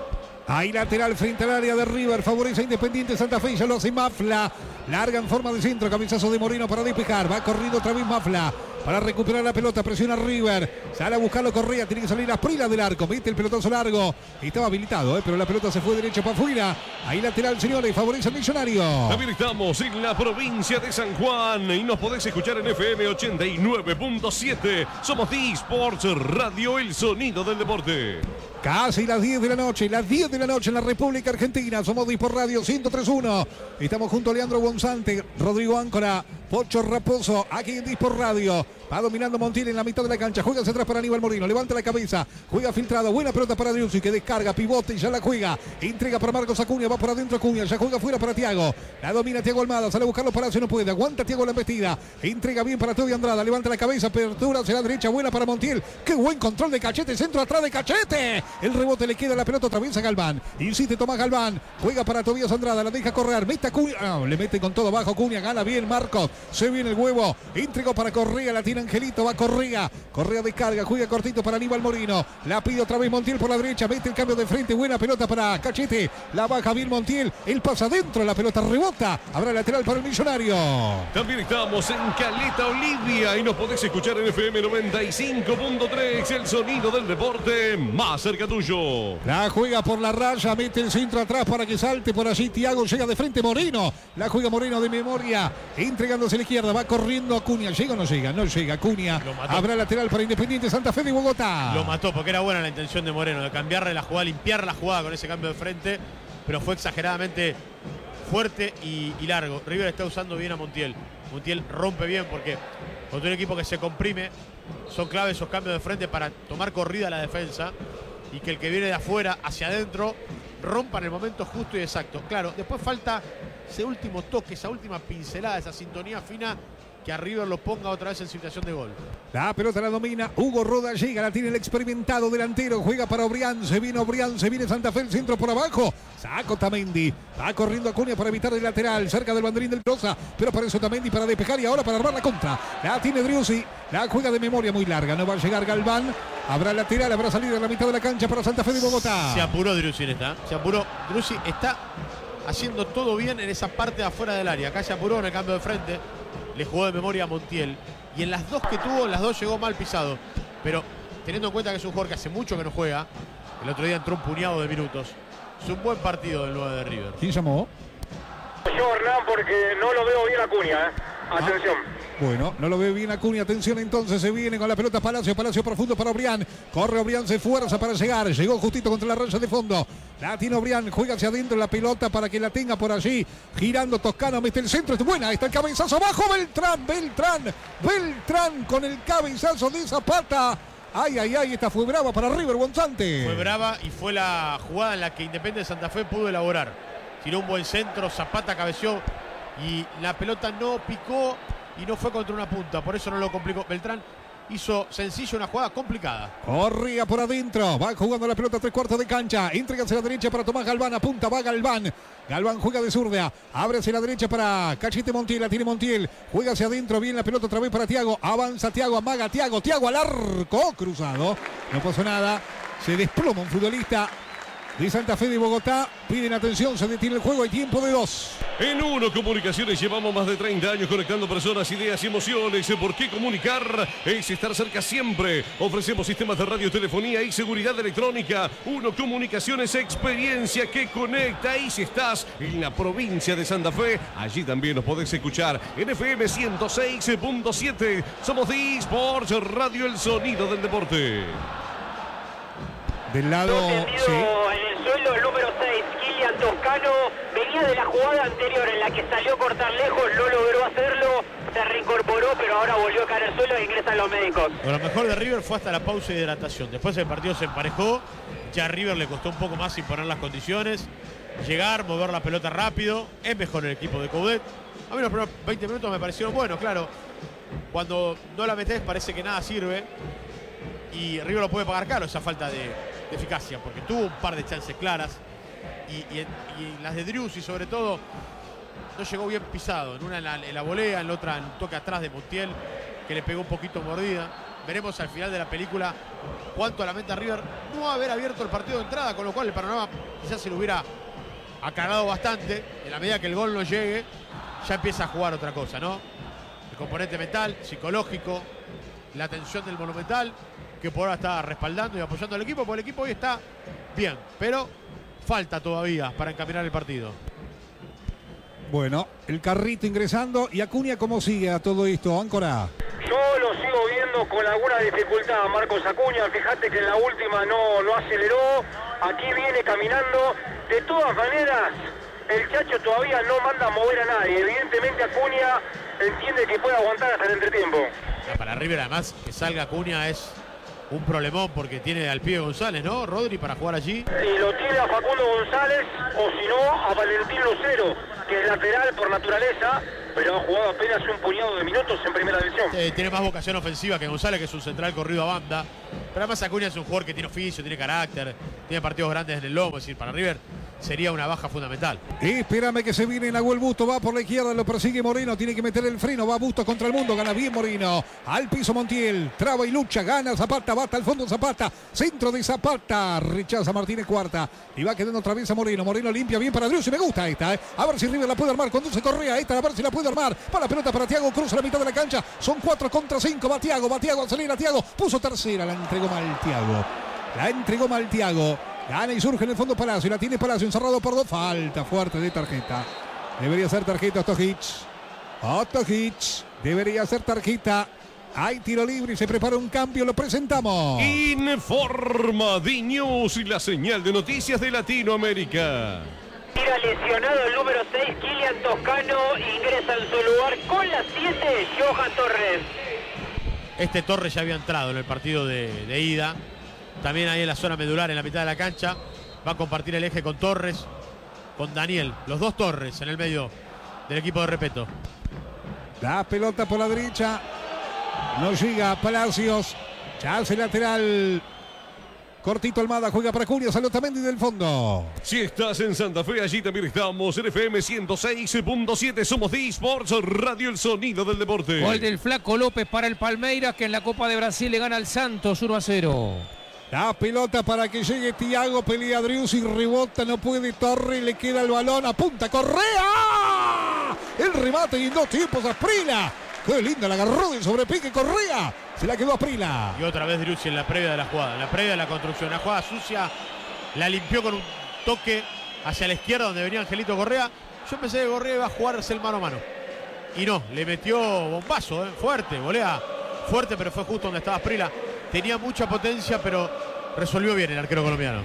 Ahí lateral frente al área de River. Favorece a Independiente Santa Fe. Ya lo hace Mafla. Larga en forma de centro. Cabezazo de Moreno para despejar. Va corriendo otra vez Mafla para recuperar la pelota. Presiona River. Sale a buscarlo Correa. Tiene que salir a Prila del arco. Mete el pelotazo largo. Estaba habilitado, ¿eh? pero la pelota se fue derecho para afuera. Ahí lateral, señores. Favorece al Millonario. También estamos en la provincia de San Juan y nos podés escuchar en F M ochenta y nueve punto siete. Somos D-Sports Radio, el sonido del deporte. Casi las diez de la noche, las diez de la noche en la República Argentina. Somos D-Sport Radio ciento tres punto uno. Estamos junto a Leandro Gonzante, Rodrigo Áncora, Pocho Raposo, aquí en D-Sport Radio. Va dominando Montiel en la mitad de la cancha. Juega hacia atrás para Aníbal Moreno. Levanta la cabeza. Juega filtrado. Buena pelota para Driussi que descarga, pivote y ya la juega. Entrega para Marcos Acuña. Va por adentro Acuña. Ya juega fuera para Thiago. La domina Thiago Almada. Sale a buscarlo para no puede. Aguanta Thiago la embestida. Entrega bien para Toby Andrada. Levanta la cabeza. Apertura hacia la derecha. Buena para Montiel. Qué buen control de Cachete. Centro atrás de Cachete. El rebote le queda la pelota otra vez a Galván. Insiste Tomás Galván. Juega para Tobías Andrada. La deja correr. Mete a Acuña. No, le mete con todo abajo Acuña. Gana bien Marcos. Se viene el huevo. Entregó para Correa. La tira Angelito. Va Correa. Correa descarga, juega cortito para Aníbal Moreno. La pide otra vez Montiel por la derecha. Mete el cambio de frente. Buena pelota para Cachete. La baja bien Montiel. Él pasa adentro. La pelota rebota. Habrá lateral para el Millonario. También estamos en Caleta Olivia y nos podés escuchar en F M noventa y cinco punto tres. El sonido del deporte más cerca tuyo. La juega por la raya. Mete el centro atrás para que salte por allí. Thiago llega de frente Moreno. La juega Moreno de memoria. Entregándose a la izquierda. Va corriendo Acuña. ¿Llega o no llega? No llega Acuña. Habrá lateral para Independiente Santa Fe de Bogotá. Lo mató porque era buena la intención de Moreno de cambiarle la jugada, limpiar la jugada con ese cambio de frente, pero fue exageradamente fuerte y, y largo. River está usando bien a Montiel. Montiel rompe bien porque contra un equipo que se comprime son claves esos cambios de frente para tomar corrida la defensa y que el que viene de afuera hacia adentro rompa en el momento justo y exacto. Claro, después falta ese último toque, esa última pincelada, esa sintonía fina que a River lo ponga otra vez en situación de gol. La pelota la domina Hugo Roda, llega, la tiene el experimentado delantero, juega para Obrián, se viene Obrián, se viene Santa Fe, el centro por abajo, saca Otamendi, va corriendo Acuña para evitar el lateral, cerca del banderín del Rosa, pero aparece Otamendi para despejar y ahora para armar la contra, la tiene Driussi, la juega de memoria muy larga, no va a llegar Galván, habrá lateral, habrá salida en la mitad de la cancha para Santa Fe de Bogotá. Se apuró Driussi en esta, se apuró, Driussi está haciendo todo bien en esa parte de afuera del área, acá se apuró en el cambio de frente. Le jugó de memoria a Montiel. Y en las dos que tuvo, en las dos llegó mal pisado. Pero teniendo en cuenta que es un jugador que hace mucho que no juega, el otro día entró un puñado de minutos. Es un buen partido del nueve de River. ¿Quién llamó? Yo, Hernán, porque no lo veo bien Acuña, ¿eh? Atención. Ah. Bueno, no lo ve bien Acuña, atención entonces, se viene con la pelota Palacio, Palacio profundo para Obrián, corre Obrián, se fuerza para llegar, llegó justito contra la raya de fondo, la tiene Obrián, juega hacia adentro la pelota para que la tenga por allí, girando Toscano, mete el centro, es buena, está el cabezazo abajo, Beltrán, Beltrán, Beltrán con el cabezazo de Zapata. Ay, ay, ay, esta fue brava para River Gonzante. Fue brava y fue la jugada en la que Independiente Santa Fe pudo elaborar. Tiró un buen centro, Zapata cabeció y la pelota no picó y no fue contra una punta, por eso no lo complicó. Beltrán hizo sencillo una jugada complicada. Corría por adentro, va jugando la pelota tres cuartos de cancha, entrega hacia la derecha para Tomás Galván, apunta, va Galván. Galván juega de zurda, abre hacia la derecha para Cachete Montiel, la tiene Montiel, juega hacia adentro, viene la pelota otra vez para Thiago, avanza Thiago, amaga Thiago, Thiago al arco, cruzado, no pasó nada, se desploma un futbolista de Santa Fe de Bogotá, piden atención, se detiene el juego, hay tiempo de dos. En Uno Comunicaciones llevamos más de treinta años conectando personas, ideas y emociones. ¿Por qué comunicar? Es estar cerca siempre. Ofrecemos sistemas de radiotelefonía y seguridad electrónica. Uno Comunicaciones, experiencia que conecta. Y si estás en la provincia de Santa Fe, allí también nos podés escuchar en F M ciento seis punto siete. Somos D-Sports Radio, el sonido del deporte. Del lado, tendido sí. en el suelo el número seis, Kilian Toscano, venía de la jugada anterior en la que salió a cortar lejos, no logró hacerlo, se reincorporó, pero ahora volvió a caer al suelo e ingresan los médicos. Lo mejor de River fue hasta la pausa de hidratación. Después el partido se emparejó, ya a River le costó un poco más imponer las condiciones, llegar, mover la pelota rápido, es mejor el equipo de Coudet. A mí los primeros veinte minutos me parecieron buenos, claro. Cuando no la metés parece que nada sirve y River lo puede pagar caro esa falta de... de eficacia, porque tuvo un par de chances claras y, y, y las de Driussi sobre todo no llegó bien pisado, en una en la, en la volea, en la otra en un toque atrás de Montiel que le pegó un poquito mordida. Veremos al final de la película cuánto lamenta River no haber abierto el partido de entrada, con lo cual el panorama quizás se lo hubiera aclarado bastante. En la medida que el gol no llegue, ya empieza a jugar otra cosa, ¿no? El componente mental, psicológico, la tensión del Monumental, que por ahora está respaldando y apoyando al equipo, porque el equipo hoy está bien, pero falta todavía para encaminar el partido. Bueno, el carrito ingresando. ¿Y Acuña cómo sigue a todo esto, Áncora? Yo lo sigo viendo con alguna dificultad, Marcos Acuña. Fíjate que en la última no, no aceleró. Aquí viene caminando. De todas maneras, el Chacho todavía no manda a mover a nadie. Evidentemente Acuña entiende que puede aguantar hasta el entretiempo. Para River, además, que salga Acuña es un problemón, porque tiene al pibe González, ¿no? Rodri para jugar allí. Y lo tiene a Facundo González, o si no, a Valentín Lucero, que es lateral por naturaleza, pero ha jugado apenas un puñado de minutos en primera división. Eh, tiene más vocación ofensiva que González, que es un central corrido a banda. Pero además Acuña es un jugador que tiene oficio, tiene carácter, tiene partidos grandes en el lomo. Es decir, para River sería una baja fundamental. Espérame que se viene Nahuel Busto, va por la izquierda, lo persigue Moreno, tiene que meter el freno, va Busto contra el mundo, gana bien Moreno, al piso Montiel, traba y lucha, gana Zapata, va hasta el fondo Zapata, centro de Zapata, rechaza Martínez Cuarta, y va quedando otra vez a Moreno, Moreno limpia bien para Driussi, me gusta esta, eh. A ver si River la puede armar, conduce Correa, esta a ver si la puede armar, va la pelota para Thiago, cruza la mitad de la cancha, son cuatro contra cinco, va Thiago, va Thiago, acelera Thiago, puso tercera, la entregó mal Thiago, la entregó mal Thiago. Gana y surge en el fondo Palacio. La tiene Palacio encerrado por dos. Falta fuerte de tarjeta. Debería ser tarjeta Ostojic. Ostojic. Debería ser tarjeta. Hay tiro libre y se prepara un cambio. Lo presentamos. Informa D-News y la señal de noticias de Latinoamérica. Tira lesionado el número seis, Kylian Toscano. Ingresa en su lugar con la siete, Johan Torres. Este Torres ya había entrado en el partido de, de ida. También ahí en la zona medular, en la mitad de la cancha. Va a compartir el eje con Torres, con Daniel. Los dos Torres en el medio del equipo de Repeto. La pelota por la derecha. No llega Palacios. Chance lateral. Cortito Almada, juega para Acuña, salió Otamendi del fondo. Si estás en Santa Fe, allí también estamos en F M ciento seis punto siete. Somos D-Sports, Radio El Sonido del Deporte. Gol del Flaco López para el Palmeiras, que en la Copa de Brasil le gana al Santos uno a cero. La pelota para que llegue Thiago, pelea Driussi, rebota, no puede Torre, le queda el balón, apunta Correa. El remate y en dos tiempos a Asprilla. Qué linda, la agarró de sobrepique Correa. Se la quedó a Asprilla. Y otra vez Driussi en la previa de la jugada, en la previa de la construcción. La jugada sucia, la limpió con un toque hacia la izquierda donde venía Angelito Correa. Yo pensé que Correa iba a jugarse el mano a mano. Y no, le metió bombazo, ¿eh? Fuerte, volea fuerte, pero fue justo donde estaba Asprilla. Tenía mucha potencia, pero resolvió bien el arquero colombiano.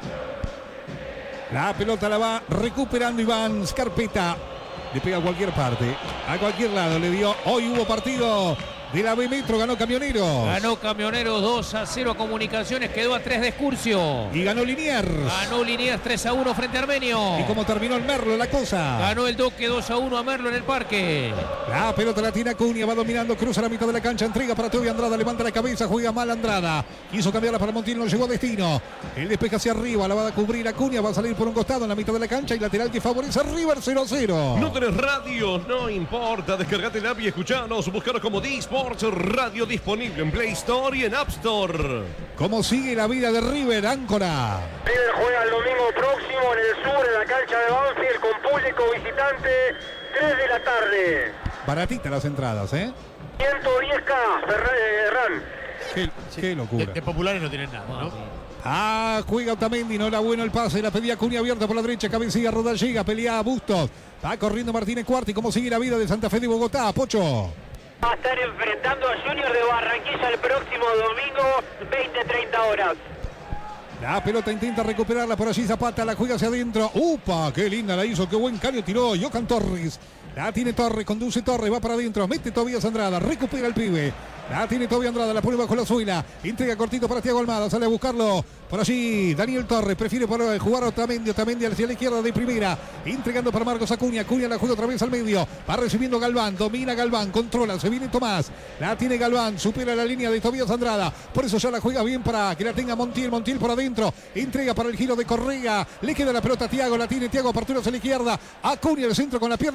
La pelota la va recuperando Iván Scarpetta. Le pega a cualquier parte, a cualquier lado. Le dio, hoy hubo partido de la B Metro, ganó Camionero. Ganó Camionero dos a cero a Comunicaciones, quedó a tres de Excursio. Y ganó Liniers. Ganó Liniers tres a uno frente a Armenio. ¿Y cómo terminó el Merlo la cosa? Ganó el Doque dos a uno a Merlo en el Parque. La pelota la tiene Acuña, va dominando, cruza la mitad de la cancha, entrega para Toby Andrada, levanta la cabeza, juega mal Andrada. Quiso cambiarla para Montiel, no llegó a destino. El despeje hacia arriba, la va a cubrir Acuña, va a salir por un costado en la mitad de la cancha y lateral que favorece a River cero a cero. No tenés radio, no importa, descargate la app y escuchanos, buscaros como D-Sports Radio, disponible en Play Store y en App Store. ¿Cómo sigue la vida de River, Áncora? River juega el domingo próximo en el sur, en la cancha de Banfield, con público visitante, tres de la tarde. Baratitas las entradas, ¿eh? ciento diez K, Ferran. Qué, Sí, qué locura. De, de populares no tienen nada, ¿no? Ah, juega Otamendi, no era bueno el pase, la pedía Acuña abierta por la derecha, cabecilla, Rodal llega, pelea a Bustos. Va corriendo Martínez Cuarta y cómo sigue la vida de Santa Fe de Bogotá, Pocho. Va a estar enfrentando a Junior de Barranquilla el próximo domingo, veinte treinta horas. La pelota intenta recuperarla por allí Zapata, la juega hacia adentro. ¡Upa! ¡Qué linda la hizo! ¡Qué buen caño tiró! Johan Torres. La tiene Torres, conduce Torres, va para adentro, mete Tobías Andrada, recupera el pibe. La tiene Tobías Andrada, la pone bajo la suela. Entrega cortito para Thiago Almada, sale a buscarlo. Por allí, Daniel Torres, prefiere para jugar a Otamendi, Otamendi hacia la izquierda de primera. Entregando para Marcos Acuña, Acuña la juega otra vez al medio. Va recibiendo Galván, domina Galván, controla, se viene Tomás. La tiene Galván, supera la línea de Tobías Andrada. Por eso ya la juega bien para que la tenga Montiel, Montiel por adentro. Entrega para el giro de Correa. Le queda la pelota a Thiago, la tiene Thiago, apertura hacia la izquierda. Acuña el centro con la pierna derecha.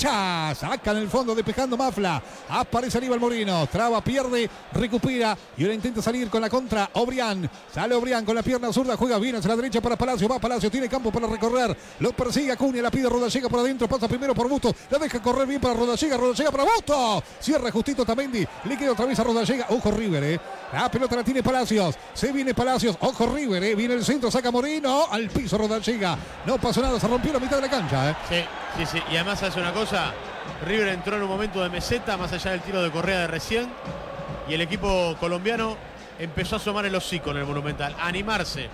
derecha. Saca en el fondo despejando Mafla. Aparece Aníbal Moreno. Traba, pierde, recupera. Y ahora intenta salir con la contra Obrián. Sale Obrián con la pierna zurda. Juega bien hacia la derecha para Palacio. Va Palacio. Tiene campo para recorrer. Lo persigue Acuña. La pide Rodallega por adentro. Pasa primero por Busto. La deja correr bien para Rodallega. Rodallega para Busto. Cierra justito Tamendi. Le queda otra vez a Rodallega. Ojo River, eh. La pelota la tiene Palacios. Se viene Palacios. Ojo River, eh. Viene el centro. Saca Moreno. Al piso Rodallega. No pasó nada. Se rompió la mitad de la cancha, eh. Sí, sí, sí. Y además hace una cosa. River entró en un momento de meseta, más allá del tiro de Correa de recién. Y el equipo colombiano empezó a asomar el hocico en el Monumental. A animarse.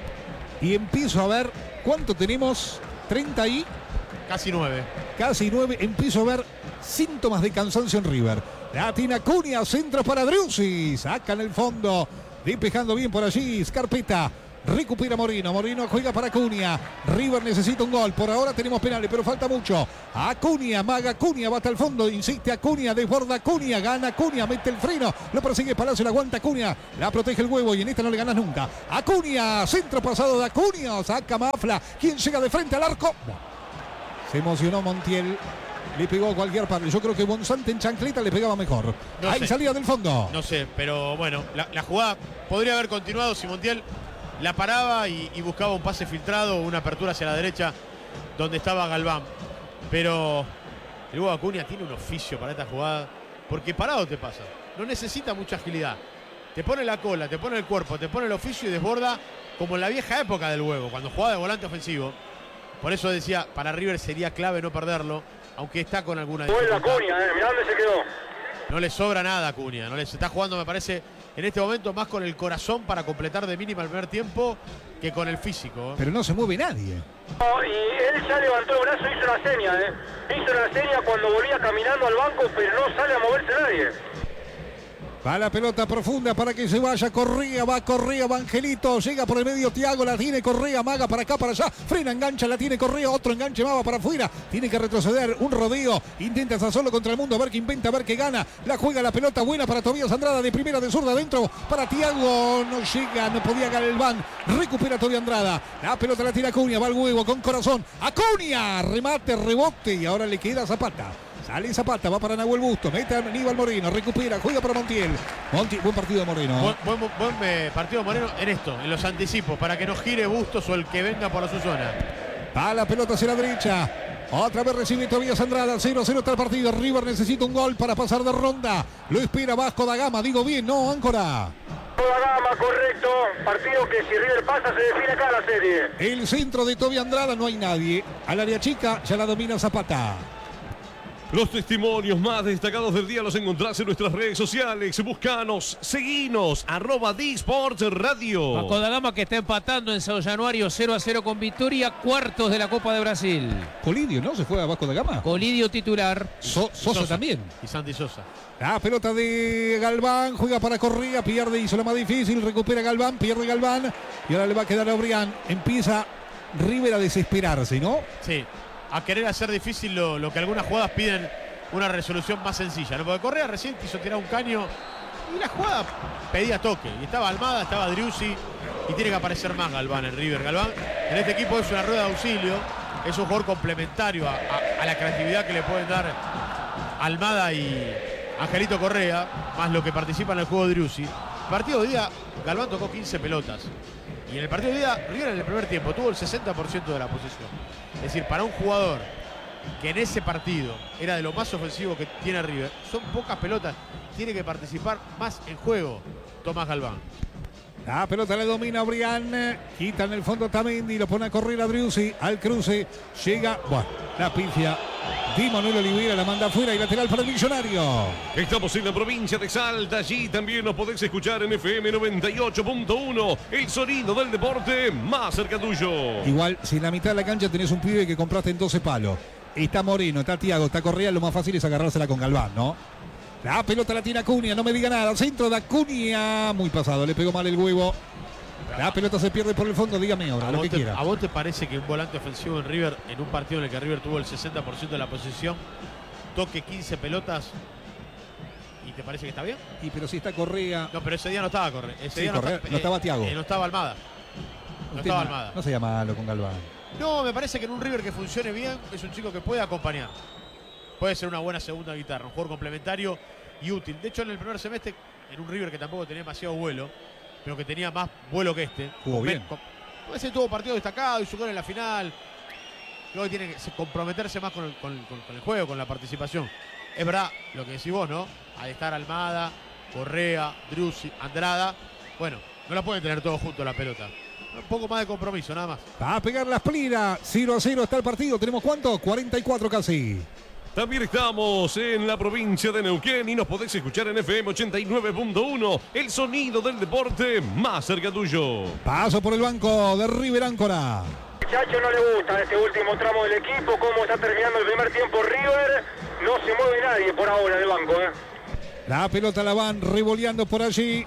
Y empiezo a ver cuánto tenemos. treinta y... Casi nueve. Casi nueve. Empiezo a ver síntomas de cansancio en River. La tiene Acuña, centro para Driussi. Saca en el fondo. Despejando bien por allí. Scarpetta. Recupera Moreno. Moreno juega para Acuña. River necesita un gol. Por ahora tenemos penales, pero falta mucho. Acuña, maga Acuña, va hasta el fondo. Insiste Acuña, desborda Acuña. Gana Acuña, mete el freno. Lo persigue Palacio, la aguanta Acuña. La protege el huevo y en esta no le ganas nunca. Acuña, centro pasado de Acuña. Saca Mafla. ¿Quién llega de frente al arco? Se emocionó Montiel. Le pegó a cualquier parte. Yo creo que Bonzante en chancleta le pegaba mejor. No Ahí sé. salía del fondo. No sé, pero bueno, la, la jugada podría haber continuado si Montiel la paraba y, y buscaba un pase filtrado, una apertura hacia la derecha donde estaba Galván. Pero el Hugo Acuña tiene un oficio para esta jugada, porque parado te pasa. No necesita mucha agilidad. Te pone la cola, te pone el cuerpo, te pone el oficio y desborda como en la vieja época del Huevo, cuando jugaba de volante ofensivo. Por eso decía, para River sería clave no perderlo, aunque está con alguna Vuelve dificultad. Acuña, eh. Mirá dónde se quedó. No le sobra nada a Acuña, no les está jugando, me parece, en este momento más con el corazón para completar de mínima el primer tiempo que con el físico. Pero no se mueve nadie. No, y él ya levantó el brazo y hizo una seña, eh. Hizo una seña cuando volvía caminando al banco, pero no sale a moverse nadie. Va la pelota profunda para que se vaya Correa, va Correa, va Angelito, llega por el medio Thiago, la tiene Correa, maga para acá, para allá, frena, engancha, la tiene Correa, otro enganche, maga para afuera, tiene que retroceder, un rodeo, intenta estar solo contra el mundo, a ver qué inventa, a ver qué gana, la juega la pelota buena para Tobías Andrada, de primera, de zurda, adentro, para Thiago, no llega, no podía Galván, recupera Tobías Andrada, la pelota la tira Acuña, va al huevo con corazón, Acuña, remate, rebote y ahora le queda Zapata. Sale Zapata, va para Nahuel Busto, mete a Aníbal Moreno, recupera, juega para Montiel. Montiel, buen partido de Moreno. Buen, buen, buen eh, partido Moreno en esto, en los anticipos, para que no gire Bustos o el que venga por su zona. Va la pelota hacia la derecha. Otra vez recibe Tobías Andrada. cero a cero está el partido. River necesita un gol para pasar de ronda. Lo espera Vasco da Gama. Digo bien, ¿no, Áncora? Toda gama, correcto. Partido que si River pasa se define acá la serie. El centro de Tobías Andrada, no hay nadie. Al área chica ya la domina Zapata. Los testimonios más destacados del día los encontrás en nuestras redes sociales. Búscanos, seguinos, arroba D-Sports Radio. Vasco da Gama que está empatando en Sao Januario cero a cero con Victoria, cuartos de la Copa de Brasil. Colidio, ¿no? ¿Se juega Vasco da Gama? Colidio titular. So- Sosa, Sosa también. Y Santi Sosa. La pelota de Galván, juega para Correa, pierde, hizo lo más difícil, recupera Galván, pierde Galván y ahora le va a quedar a Obrián. Empieza River a desesperarse, ¿no? Sí, a querer hacer difícil lo, lo que algunas jugadas piden una resolución más sencilla, ¿no? Porque Correa recién quiso tirar un caño y la jugada pedía toque. Y estaba Almada, estaba Driussi y tiene que aparecer más Galván en River. Galván en este equipo es una rueda de auxilio, es un jugador complementario a, a, a la creatividad que le pueden dar Almada y Angelito Correa, más lo que participa en el juego de Driussi. Partido de día, Galván tocó quince pelotas. Y en el partido de día, River en el primer tiempo tuvo el sesenta por ciento de la posesión. Es decir, para un jugador que en ese partido era de lo más ofensivo que tiene River, son pocas pelotas, tiene que participar más en juego Tomás Galván. La pelota le domina Obrián, quita en el fondo Tamendi, lo pone a correr a Driussi, al cruce, llega, bueno, la pifia. Di Manuel Oliveira la manda afuera y lateral para el Millonario. Estamos en la provincia de Salta, allí también nos podés escuchar en F M noventa y ocho punto uno, el sonido del deporte más cerca tuyo. Igual, si en la mitad de la cancha tenés un pibe que compraste en doce palos, está Moreno, está Thiago, está Correa, lo más fácil es agarrársela con Galván, ¿no? La pelota la tiene Acuña, no me diga nada, centro de Acuña, muy pasado, le pegó mal el huevo. La pelota se pierde por el fondo, dígame ahora, ¿A lo vos, que te, quiera. ¿A vos te parece que un volante ofensivo en River, en un partido en el que River tuvo el sesenta por ciento de la posesión, toque quince pelotas y te parece que está bien? Y pero si está Correa. No, pero ese día no estaba Correa. Ese Sí, día Correa, está- no estaba eh, Thiago. eh, no estaba Almada. No Usted estaba no- Almada. No se llama malo con Galván. No, me parece que en un River que funcione bien es un chico que puede acompañar. puede ser una buena segunda guitarra, un jugador complementario y útil. De hecho, en el primer semestre, en un River que tampoco tenía demasiado vuelo, pero que tenía más vuelo que este. Jugó con, bien. Con, a veces tuvo partido destacado y su gol en la final. Luego tiene que comprometerse más con el, con, con, con el juego, con la participación. Es verdad lo que decís vos, ¿no? Al estar Almada, Correa, Driussi, Andrada. Bueno, no la pueden tener todos juntos la pelota. Un poco más de compromiso, nada más. Va a pegar la Splina. cero a cero está el partido. ¿Tenemos cuánto? cuarenta y cuatro casi. También estamos en la provincia de Neuquén y nos podés escuchar en F M ochenta y nueve punto uno. El sonido del deporte más cerca tuyo. Paso por el banco de River Áncora. Chacho no le gusta este último tramo del equipo, cómo está terminando el primer tiempo River. No se mueve nadie por ahora del banco, ¿eh? La pelota la van revoleando por allí.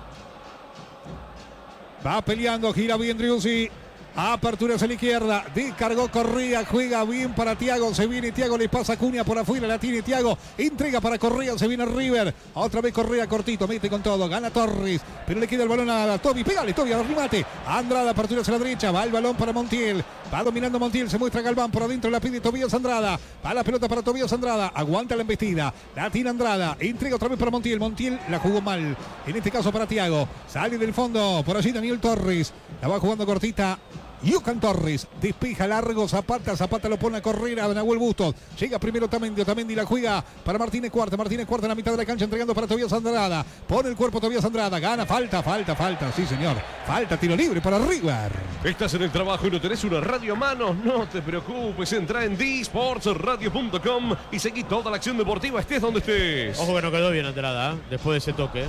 Va peleando, gira bien Driussi. Apertura hacia la izquierda, descargó Correa, juega bien para Thiago, se viene Thiago, le pasa Cunha por afuera, la tiene Thiago, entrega para Correa, se viene River, otra vez Correa cortito, mete con todo, gana Torres, pero le queda el balón a Tobi, pégale Tobi, al remate, Andrada, apertura hacia la derecha, va el balón para Montiel, va dominando Montiel, se muestra Galván, por adentro la pide Tobías Andrada, va la pelota para Tobías Andrada, aguanta la embestida, la tiene Andrada, entrega otra vez para Montiel, Montiel la jugó mal, en este caso para Thiago, sale del fondo, por allí Daniel Torres, la va jugando cortita, Yucan Torres, despeja largo, Zapata, Zapata lo pone a correr a Nahuel Bustos, llega primero Otamendi, Otamendi la juega para Martínez Cuarta, Martínez Cuarta en la mitad de la cancha entregando para Tobías Andrada, pone el cuerpo Tobías Andrada, gana, falta, falta, falta, sí señor, falta, tiro libre para River. Estás en el trabajo y no tenés una radio a mano, no te preocupes, entra en d sports radio punto com y seguí toda la acción deportiva, estés donde estés. Ojo que no quedó bien Andrada, ¿eh? Después de ese toque.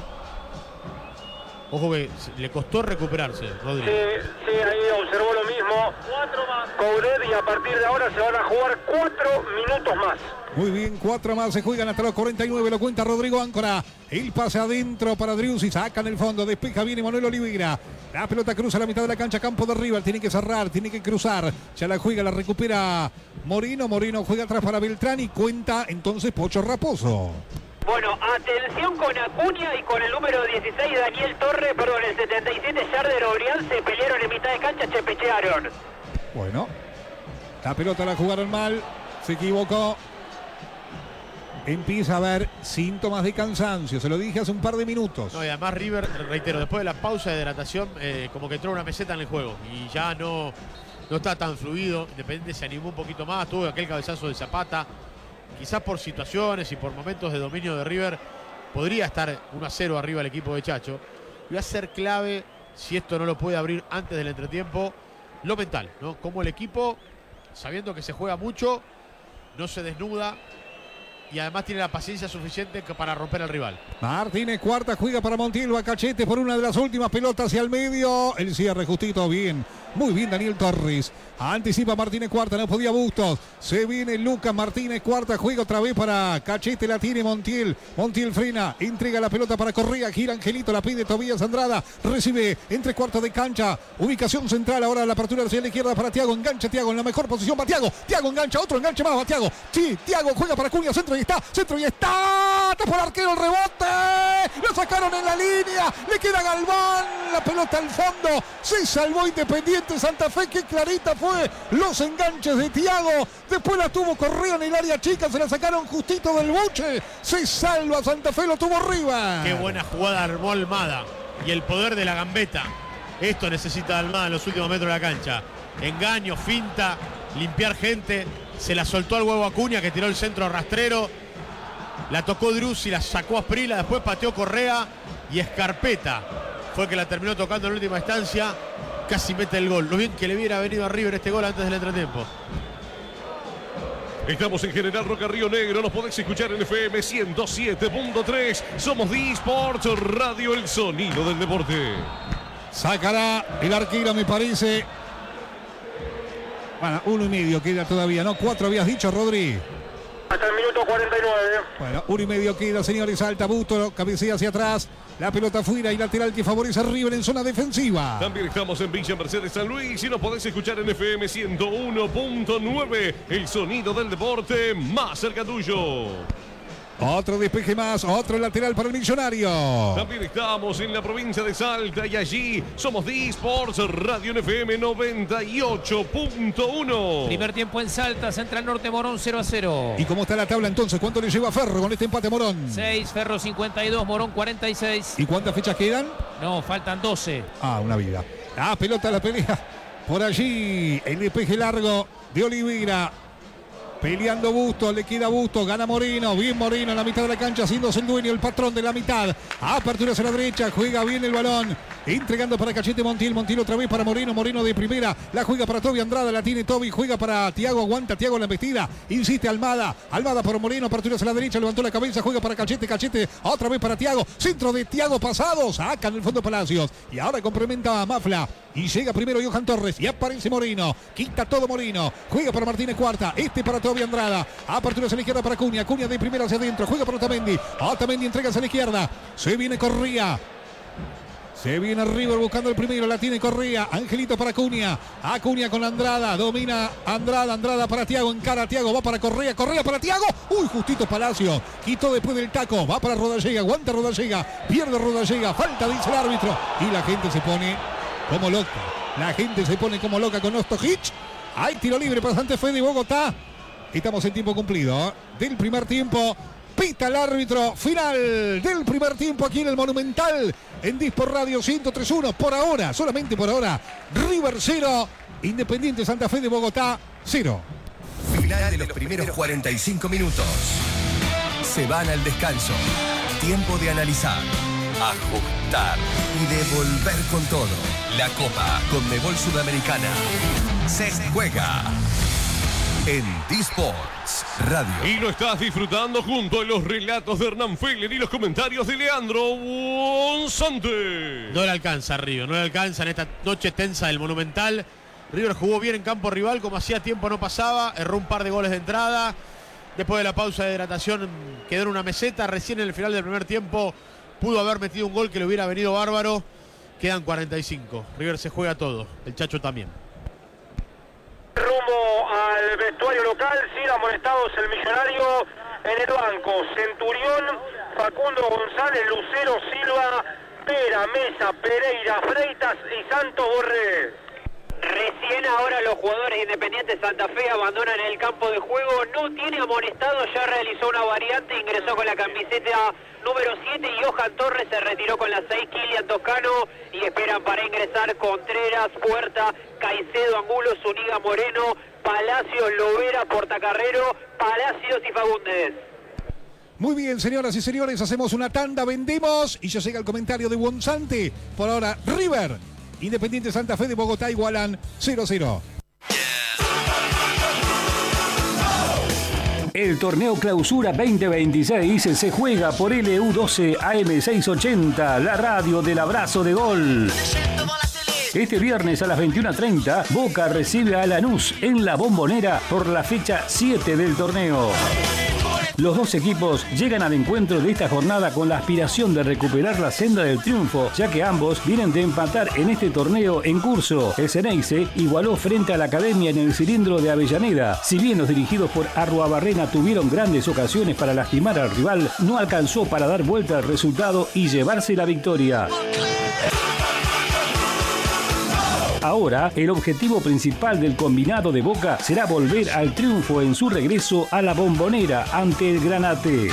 Ojo que le costó recuperarse, Rodrigo. Sí, sí, ahí observó lo mismo. Cuatro más. Coudet, y a partir de ahora se van a jugar cuatro minutos más. Muy bien, cuatro más se juegan hasta los cuarenta y nueve, lo cuenta Rodrigo Áncora. El pase adentro para Driussi, saca en el fondo, despeja, viene Manuel Oliveira. La pelota cruza la mitad de la cancha, campo de River, tiene que cerrar, tiene que cruzar. Ya la juega, la recupera Moreno, Moreno juega atrás para Beltrán y cuenta entonces Pocho Raposo. Bueno, atención con Acuña y con el número dieciséis, Daniel Torres, perdón, el setenta y siete, Yarder Orián, se pelearon en mitad de cancha, chepechearon. Bueno, la pelota la jugaron mal, se equivocó. Empieza a haber síntomas de cansancio, se lo dije hace un par de minutos. No, y además River, reitero, después de la pausa de hidratación, eh, como que entró una meseta en el juego y ya no, no está tan fluido. Independiente se animó un poquito más, tuvo aquel cabezazo de Zapata. Quizás por situaciones y por momentos de dominio de River podría estar uno a cero arriba el equipo de Chacho. Y va a ser clave, si esto no lo puede abrir antes del entretiempo, lo mental, ¿no? Como el equipo, sabiendo que se juega mucho, no se desnuda y además tiene la paciencia suficiente para romper al rival. Martínez Cuarta juega para Montiel, va Cachete por una de las últimas pelotas hacia el medio. El cierre justito, bien. Muy bien Daniel Torres. Anticipa Martínez Cuarta, no podía Bustos. Se viene Lucas Martínez Cuarta, juega otra vez para Cachete, la tiene Montiel. Montiel frena, entrega la pelota para Correa, gira Angelito, la pide Tobías Andrada. Recibe entre cuartos de cancha. Ubicación central, ahora la apertura hacia la izquierda para Thiago. Engancha Thiago en la mejor posición, va Thiago. Thiago engancha, otro enganche más, va Thiago. Sí, Thiago juega para Cunha, centro y está, centro y está. Está por arquero el rebote. Lo sacaron en la línea. Le queda Galván. La pelota al fondo. Se salvó Independiente Santa Fe. Qué clarita fue los enganches de Thiago. Después la tuvo Correa en el área chica. Se la sacaron justito del buche. Se salva Santa Fe. Lo tuvo arriba. Qué buena jugada armó Almada. Y el poder de la gambeta. Esto necesita Almada en los últimos metros de la cancha. Engaño, finta, limpiar gente. Se la soltó al huevo Acuña que tiró el centro rastrero. La tocó Driussi, la sacó a Asprilla, después pateó Correa y Escarpeta fue que la terminó tocando en última instancia. Casi mete el gol. Lo bien que le hubiera venido a River este gol antes del entretiempo. Estamos en General Roca, Río Negro. Nos podés escuchar en F M ciento siete punto tres. Somos D Sports Radio, el sonido del deporte. Sacará el arquero, me parece. Bueno, uno y medio queda todavía, ¿no? Cuatro habías dicho, Rodri. Hasta el minuto cuarenta y nueve. Bueno, uno y medio queda, señores. Salta Busto, cabecea hacia atrás. La pelota fuera y lateral que favorece a River en zona defensiva. También estamos en Villa Mercedes San Luis y nos podés escuchar en F M ciento uno punto nueve. El sonido del deporte más cerca tuyo. Otro despeje más, otro lateral para el Millonario. También estamos en la provincia de Salta y allí somos de Sports Radio F M noventa y ocho punto uno. Primer tiempo en Salta, Central Norte Morón cero a cero. ¿Y cómo está la tabla entonces? ¿Cuánto le lleva Ferro con este empate Morón? seis, Ferro cincuenta y dos, Morón cuarenta y seis. ¿Y cuántas fechas quedan? No, faltan doce. Ah, una vida. Ah, pelota la pelea. Por allí, el despeje largo de Oliveira. Peleando Bustos, le queda Bustos, gana Moreno, bien Moreno en la mitad de la cancha, haciéndose el dueño, el patrón de la mitad. Apertura hacia la derecha, juega bien el balón, entregando para Cachete Montiel, Montiel otra vez para Moreno, Moreno de primera, la juega para Toby Andrada, la tiene Toby, juega para Thiago, aguanta Thiago en la embestida, insiste Almada, Almada por Moreno, apertura hacia la derecha, levantó la cabeza, juega para Cachete, Cachete, otra vez para Thiago, centro de Thiago pasado, saca en el fondo Palacios, y ahora complementa a Mafla, y llega primero Johan Torres, y aparece Moreno, quita todo Moreno, juega para Martínez Cuarta, este para Toby Andrada, apertura hacia la izquierda para Cunha, Cunha de primera hacia adentro, juega para Otamendi, Otamendi entrega hacia la izquierda, se viene Correa, se viene River buscando el primero, la tiene Correa, Angelito para Cunha, Acuña con Andrada, domina Andrada, Andrada para Thiago, encara a Thiago, va para Correa, Correa para Thiago, uy, justito Palacio, quitó después del taco, va para Rodallega, aguanta Rodallega, pierde Rodallega, falta dice el árbitro, y la gente se pone como loca, la gente se pone como loca con Ostojic, hay tiro libre para Santa Fe de Bogotá, estamos en tiempo cumplido, ¿eh? Del primer tiempo. Pita el árbitro final del primer tiempo aquí en el Monumental, en Dispor Radio ciento tres punto uno. Por ahora, solamente por ahora, River cero, Independiente Santa Fe de Bogotá cero. Final de los primeros cuarenta y cinco minutos. Se van al descanso. Tiempo de analizar, ajustar y devolver con todo. La Copa Conmebol Sudamericana se juega en Disports Radio. Y lo estás disfrutando junto a los relatos de Hernán Feller y los comentarios de Leandro Bonzante. No le alcanza River, no le alcanza en esta noche tensa del Monumental. River jugó bien en campo rival, como hacía tiempo no pasaba, erró un par de goles de entrada. Después de la pausa de hidratación quedó en una meseta. Recién en el final del primer tiempo pudo haber metido un gol que le hubiera venido bárbaro. Quedan cuarenta y cinco. River se juega todo, el Chacho también. Rumbo al vestuario local, sin amonestados el Millonario en el banco. Centurión, Facundo González, Lucero, Silva, Pera, Mesa, Pereira, Freitas y Santos Borré. Recién ahora los jugadores independientes Santa Fe abandonan el campo de juego. No tiene amonestado, ya realizó una variante, ingresó con la camiseta número siete y Johan Torres se retiró con la seis, Kilian Toscano, y esperan para ingresar Contreras, Puerta, Caicedo, Angulo, Zuniga, Moreno, Palacios, Lovera, Portacarrero, Palacios y Fagundes. Muy bien, señoras y señores, hacemos una tanda, vendemos y ya llega el comentario de Bonzante. Por ahora, River, Independiente Santa Fe de Bogotá igualan cero a cero. El torneo Clausura veinte veintiséis se juega por L U doce A M seiscientos ochenta, la radio del abrazo de gol. Este viernes a las veintiuna treinta, Boca recibe a Lanús en la Bombonera por la fecha siete del torneo. Los dos equipos llegan al encuentro de esta jornada con la aspiración de recuperar la senda del triunfo, ya que ambos vienen de empatar en este torneo en curso. El Ceneice igualó frente a la Academia en el cilindro de Avellaneda. Si bien los dirigidos por Arruabarrena tuvieron grandes ocasiones para lastimar al rival, no alcanzó para dar vuelta al resultado y llevarse la victoria. Ahora, el objetivo principal del combinado de Boca será volver al triunfo en su regreso a la Bombonera ante el Granate.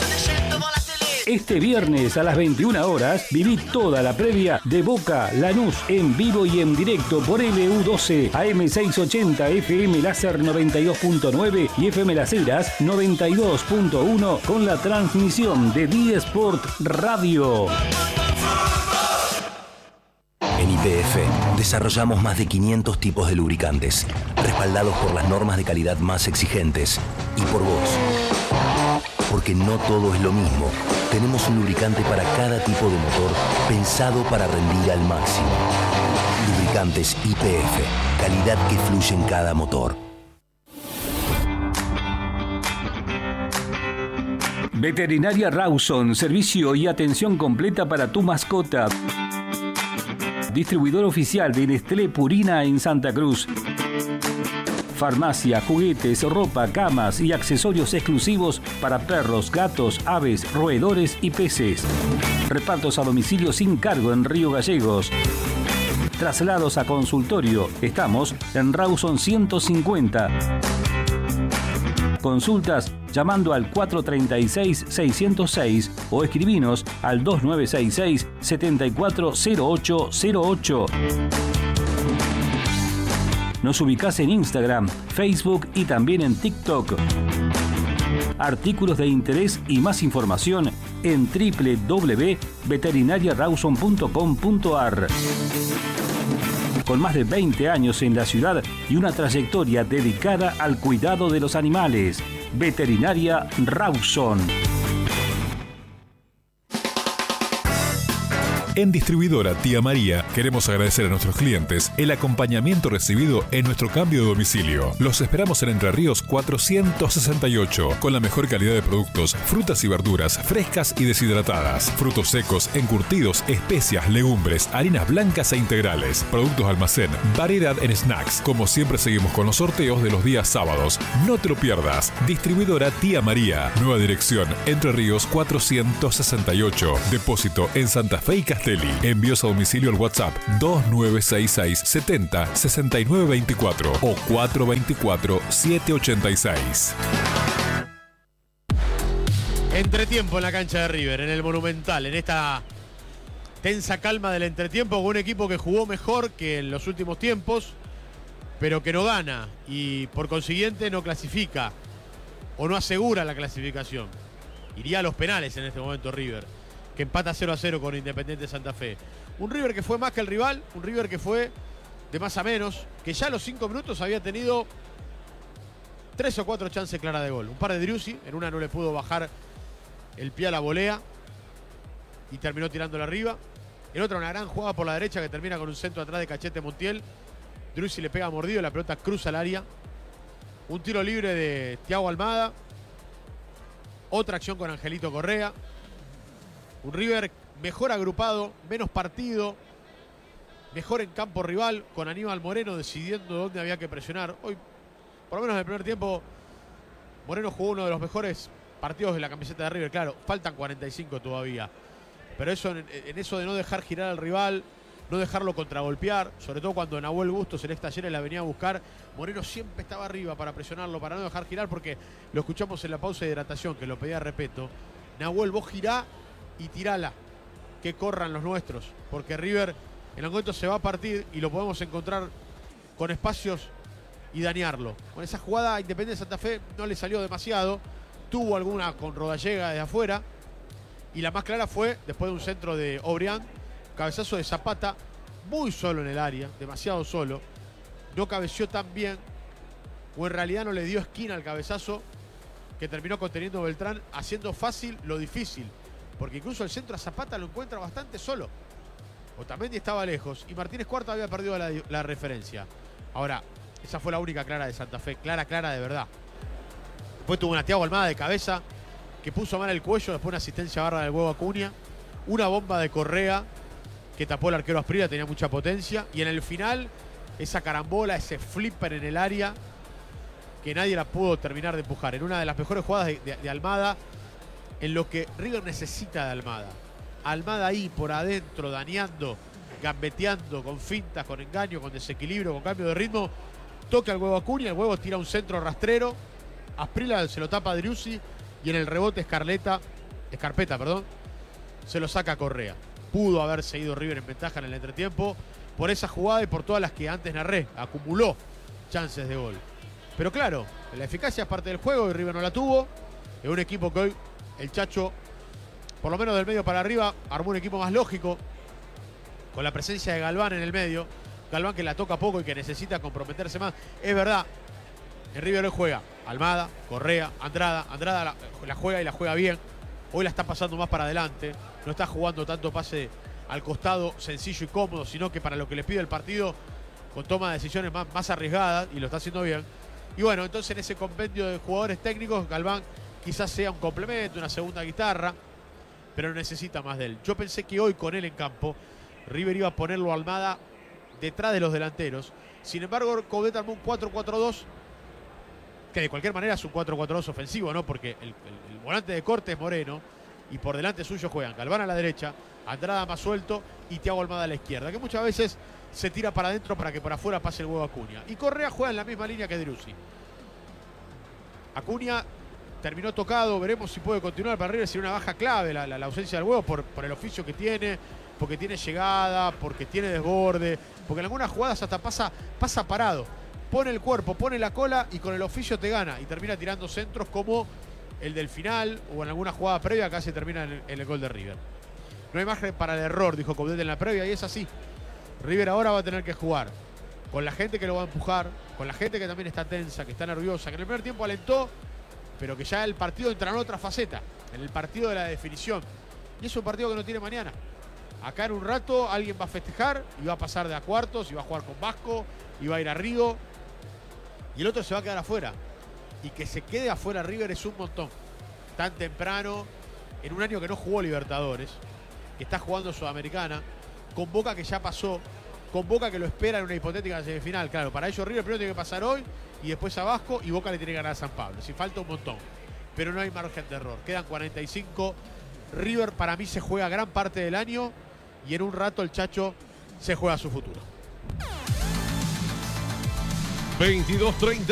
Este viernes a las veintiuna horas, viví toda la previa de Boca Lanús en vivo y en directo por L U doce A M seiscientos ochenta, F M Láser noventa y dos punto nueve y F M Las Heras noventa y dos punto uno con la transmisión de D-Sport Radio. En Y P F desarrollamos más de quinientos tipos de lubricantes, respaldados por las normas de calidad más exigentes y por vos. Porque no todo es lo mismo. Tenemos un lubricante para cada tipo de motor, pensado para rendir al máximo. Lubricantes Y P F, calidad que fluye en cada motor. Veterinaria Rawson, servicio y atención completa para tu mascota. Distribuidor oficial de Nestlé Purina en Santa Cruz. Farmacia, juguetes, ropa, camas y accesorios exclusivos para perros, gatos, aves, roedores y peces. Repartos a domicilio sin cargo en Río Gallegos. Traslados a consultorio. Estamos en Rawson ciento cincuenta. Consultas llamando al cuatro tres seis, seis cero seis o escribinos al dos nueve seis seis, siete cuatro cero ocho cero ocho. Nos ubicás en Instagram, Facebook y también en TikTok. Artículos de interés y más información en doble u doble u doble u punto veterinaria rawson punto com punto a r. Con más de veinte años en la ciudad y una trayectoria dedicada al cuidado de los animales. Veterinaria Rawson. En Distribuidora Tía María queremos agradecer a nuestros clientes el acompañamiento recibido en nuestro cambio de domicilio. Los esperamos en Entre Ríos cuatrocientos sesenta y ocho, con la mejor calidad de productos, frutas y verduras frescas y deshidratadas, frutos secos, encurtidos, especias, legumbres, harinas blancas e integrales, productos almacén, variedad en snacks. Como siempre seguimos con los sorteos de los días sábados. No te lo pierdas. Distribuidora Tía María. Nueva dirección, Entre Ríos cuatrocientos sesenta y ocho. Depósito en Santa Fe y Castelli. Envíos a domicilio al WhatsApp dos nueve seis seis, setenta, sesenta y nueve veinticuatro o cuatro veinticuatro, siete ochenta y seis. Entretiempo en la cancha de River, en el Monumental, en esta tensa calma del entretiempo, con un equipo que jugó mejor que en los últimos tiempos, pero que no gana y por consiguiente no clasifica o no asegura la clasificación. Iría a los penales en este momento River, que empata cero a cero con Independiente Santa Fe. Un River que fue más que el rival, un River que fue de más a menos, que ya a los cinco minutos había tenido tres o cuatro chances claras de gol. Un par de Driussi, en una no le pudo bajar el pie a la volea y terminó tirándola arriba. En otra una gran jugada por la derecha que termina con un centro atrás de Cachete Montiel. Driussi le pega mordido, la pelota cruza el área. Un tiro libre de Thiago Almada. Otra acción con Angelito Correa. Un River mejor agrupado, menos partido, mejor en campo rival, con Aníbal Moreno decidiendo dónde había que presionar. Hoy, por lo menos en el primer tiempo, Moreno jugó uno de los mejores partidos de la camiseta de River. Claro, faltan cuarenta y cinco todavía. Pero eso en, en eso de no dejar girar al rival, no dejarlo contragolpear, sobre todo cuando Nahuel Bustos en esta ayer la venía a buscar, Moreno siempre estaba arriba para presionarlo, para no dejar girar, porque lo escuchamos en la pausa de hidratación, que lo pedía Repeto. Nahuel, vos girá y tirala, que corran los nuestros, porque River en algún momento se va a partir y lo podemos encontrar con espacios y dañarlo. Con esa jugada a Independiente Santa Fe no le salió demasiado, tuvo alguna con Rodallega de afuera, y la más clara fue después de un centro de Obrián, cabezazo de Zapata, muy solo en el área, demasiado solo, no cabeció tan bien, o en realidad no le dio esquina al cabezazo, que terminó conteniendo Beltrán, haciendo fácil lo difícil. Porque incluso el centro a Zapata lo encuentra bastante solo. Otamendi estaba lejos y Martínez Cuarta había perdido la, la referencia. Ahora, esa fue la única clara de Santa Fe. Clara, clara de verdad. Después tuvo una Thiago Almada de cabeza que puso mal el cuello. Después una asistencia barra del huevo Acuña. Una bomba de Correa que tapó el arquero Asprilla, tenía mucha potencia. Y en el final, esa carambola, ese flipper en el área que nadie la pudo terminar de empujar. En una de las mejores jugadas de, de, de Almada, en lo que River necesita de Almada. Almada ahí por adentro, dañando, gambeteando, con fintas, con engaño, con desequilibrio, con cambio de ritmo. Toca el huevo Acuña, el huevo tira un centro rastrero. Asprilla se lo tapa a Driussi y en el rebote Escarleta, Escarpeta, perdón, se lo saca a Correa. Pudo haber seguido River en ventaja en el entretiempo por esa jugada y por todas las que antes narré. Acumuló chances de gol. Pero claro, la eficacia es parte del juego y River no la tuvo. Es un equipo que hoy el Chacho, por lo menos del medio para arriba, armó un equipo más lógico, con la presencia de Galván en el medio. Galván que la toca poco y que necesita comprometerse más. Es verdad, en River hoy juega Almada, Correa, Andrada. Andrada la, la juega y la juega bien. Hoy la está pasando más para adelante. No está jugando tanto pase al costado sencillo y cómodo, sino que para lo que le pide el partido, con toma de decisiones más, más arriesgadas, y lo está haciendo bien. Y bueno, entonces en ese compendio de jugadores técnicos, Galván quizás sea un complemento, una segunda guitarra, pero necesita más de él. Yo pensé que hoy con él en campo, River iba a ponerlo a Almada detrás de los delanteros. Sin embargo, Coudet armó un cuatro cuatro dos que de cualquier manera es un cuatro cuatro dos ofensivo, ¿no? Porque el, el, el volante de corte es Moreno y por delante suyo juegan Galván a la derecha, Andrada más suelto y Thiago Almada a la izquierda, que muchas veces se tira para adentro para que por afuera pase el huevo Acuña. Y Correa juega en la misma línea que Driussi. Acuña terminó tocado, veremos si puede continuar. Para River sería una baja clave la, la, la ausencia del huevo por, por el oficio que tiene, porque tiene llegada, porque tiene desborde, porque en algunas jugadas hasta pasa, pasa parado. Pone el cuerpo, pone la cola y con el oficio te gana. Y termina tirando centros como el del final o en alguna jugada previa, casi termina en el, en el gol de River. No hay margen para el error, dijo Coudet en la previa, y es así. River ahora va a tener que jugar con la gente que lo va a empujar, con la gente que también está tensa, que está nerviosa, que en el primer tiempo alentó, pero que ya el partido entra en otra faceta, en el partido de la definición. Y es un partido que no tiene mañana. Acá en un rato alguien va a festejar y va a pasar de a cuartos y va a jugar con Vasco y va a ir a Río. Y el otro se va a quedar afuera. Y que se quede afuera River es un montón. Tan temprano, en un año que no jugó Libertadores, que está jugando Sudamericana, con Boca que ya pasó, con Boca que lo espera en una hipotética semifinal. Claro, para ellos River primero tiene que pasar hoy y después a Vasco y Boca le tiene que ganar a San Pablo. Si falta un montón. Pero no hay margen de error. Quedan cuarenta y cinco. River para mí se juega gran parte del año y en un rato el Chacho se juega su futuro. veintidós treinta.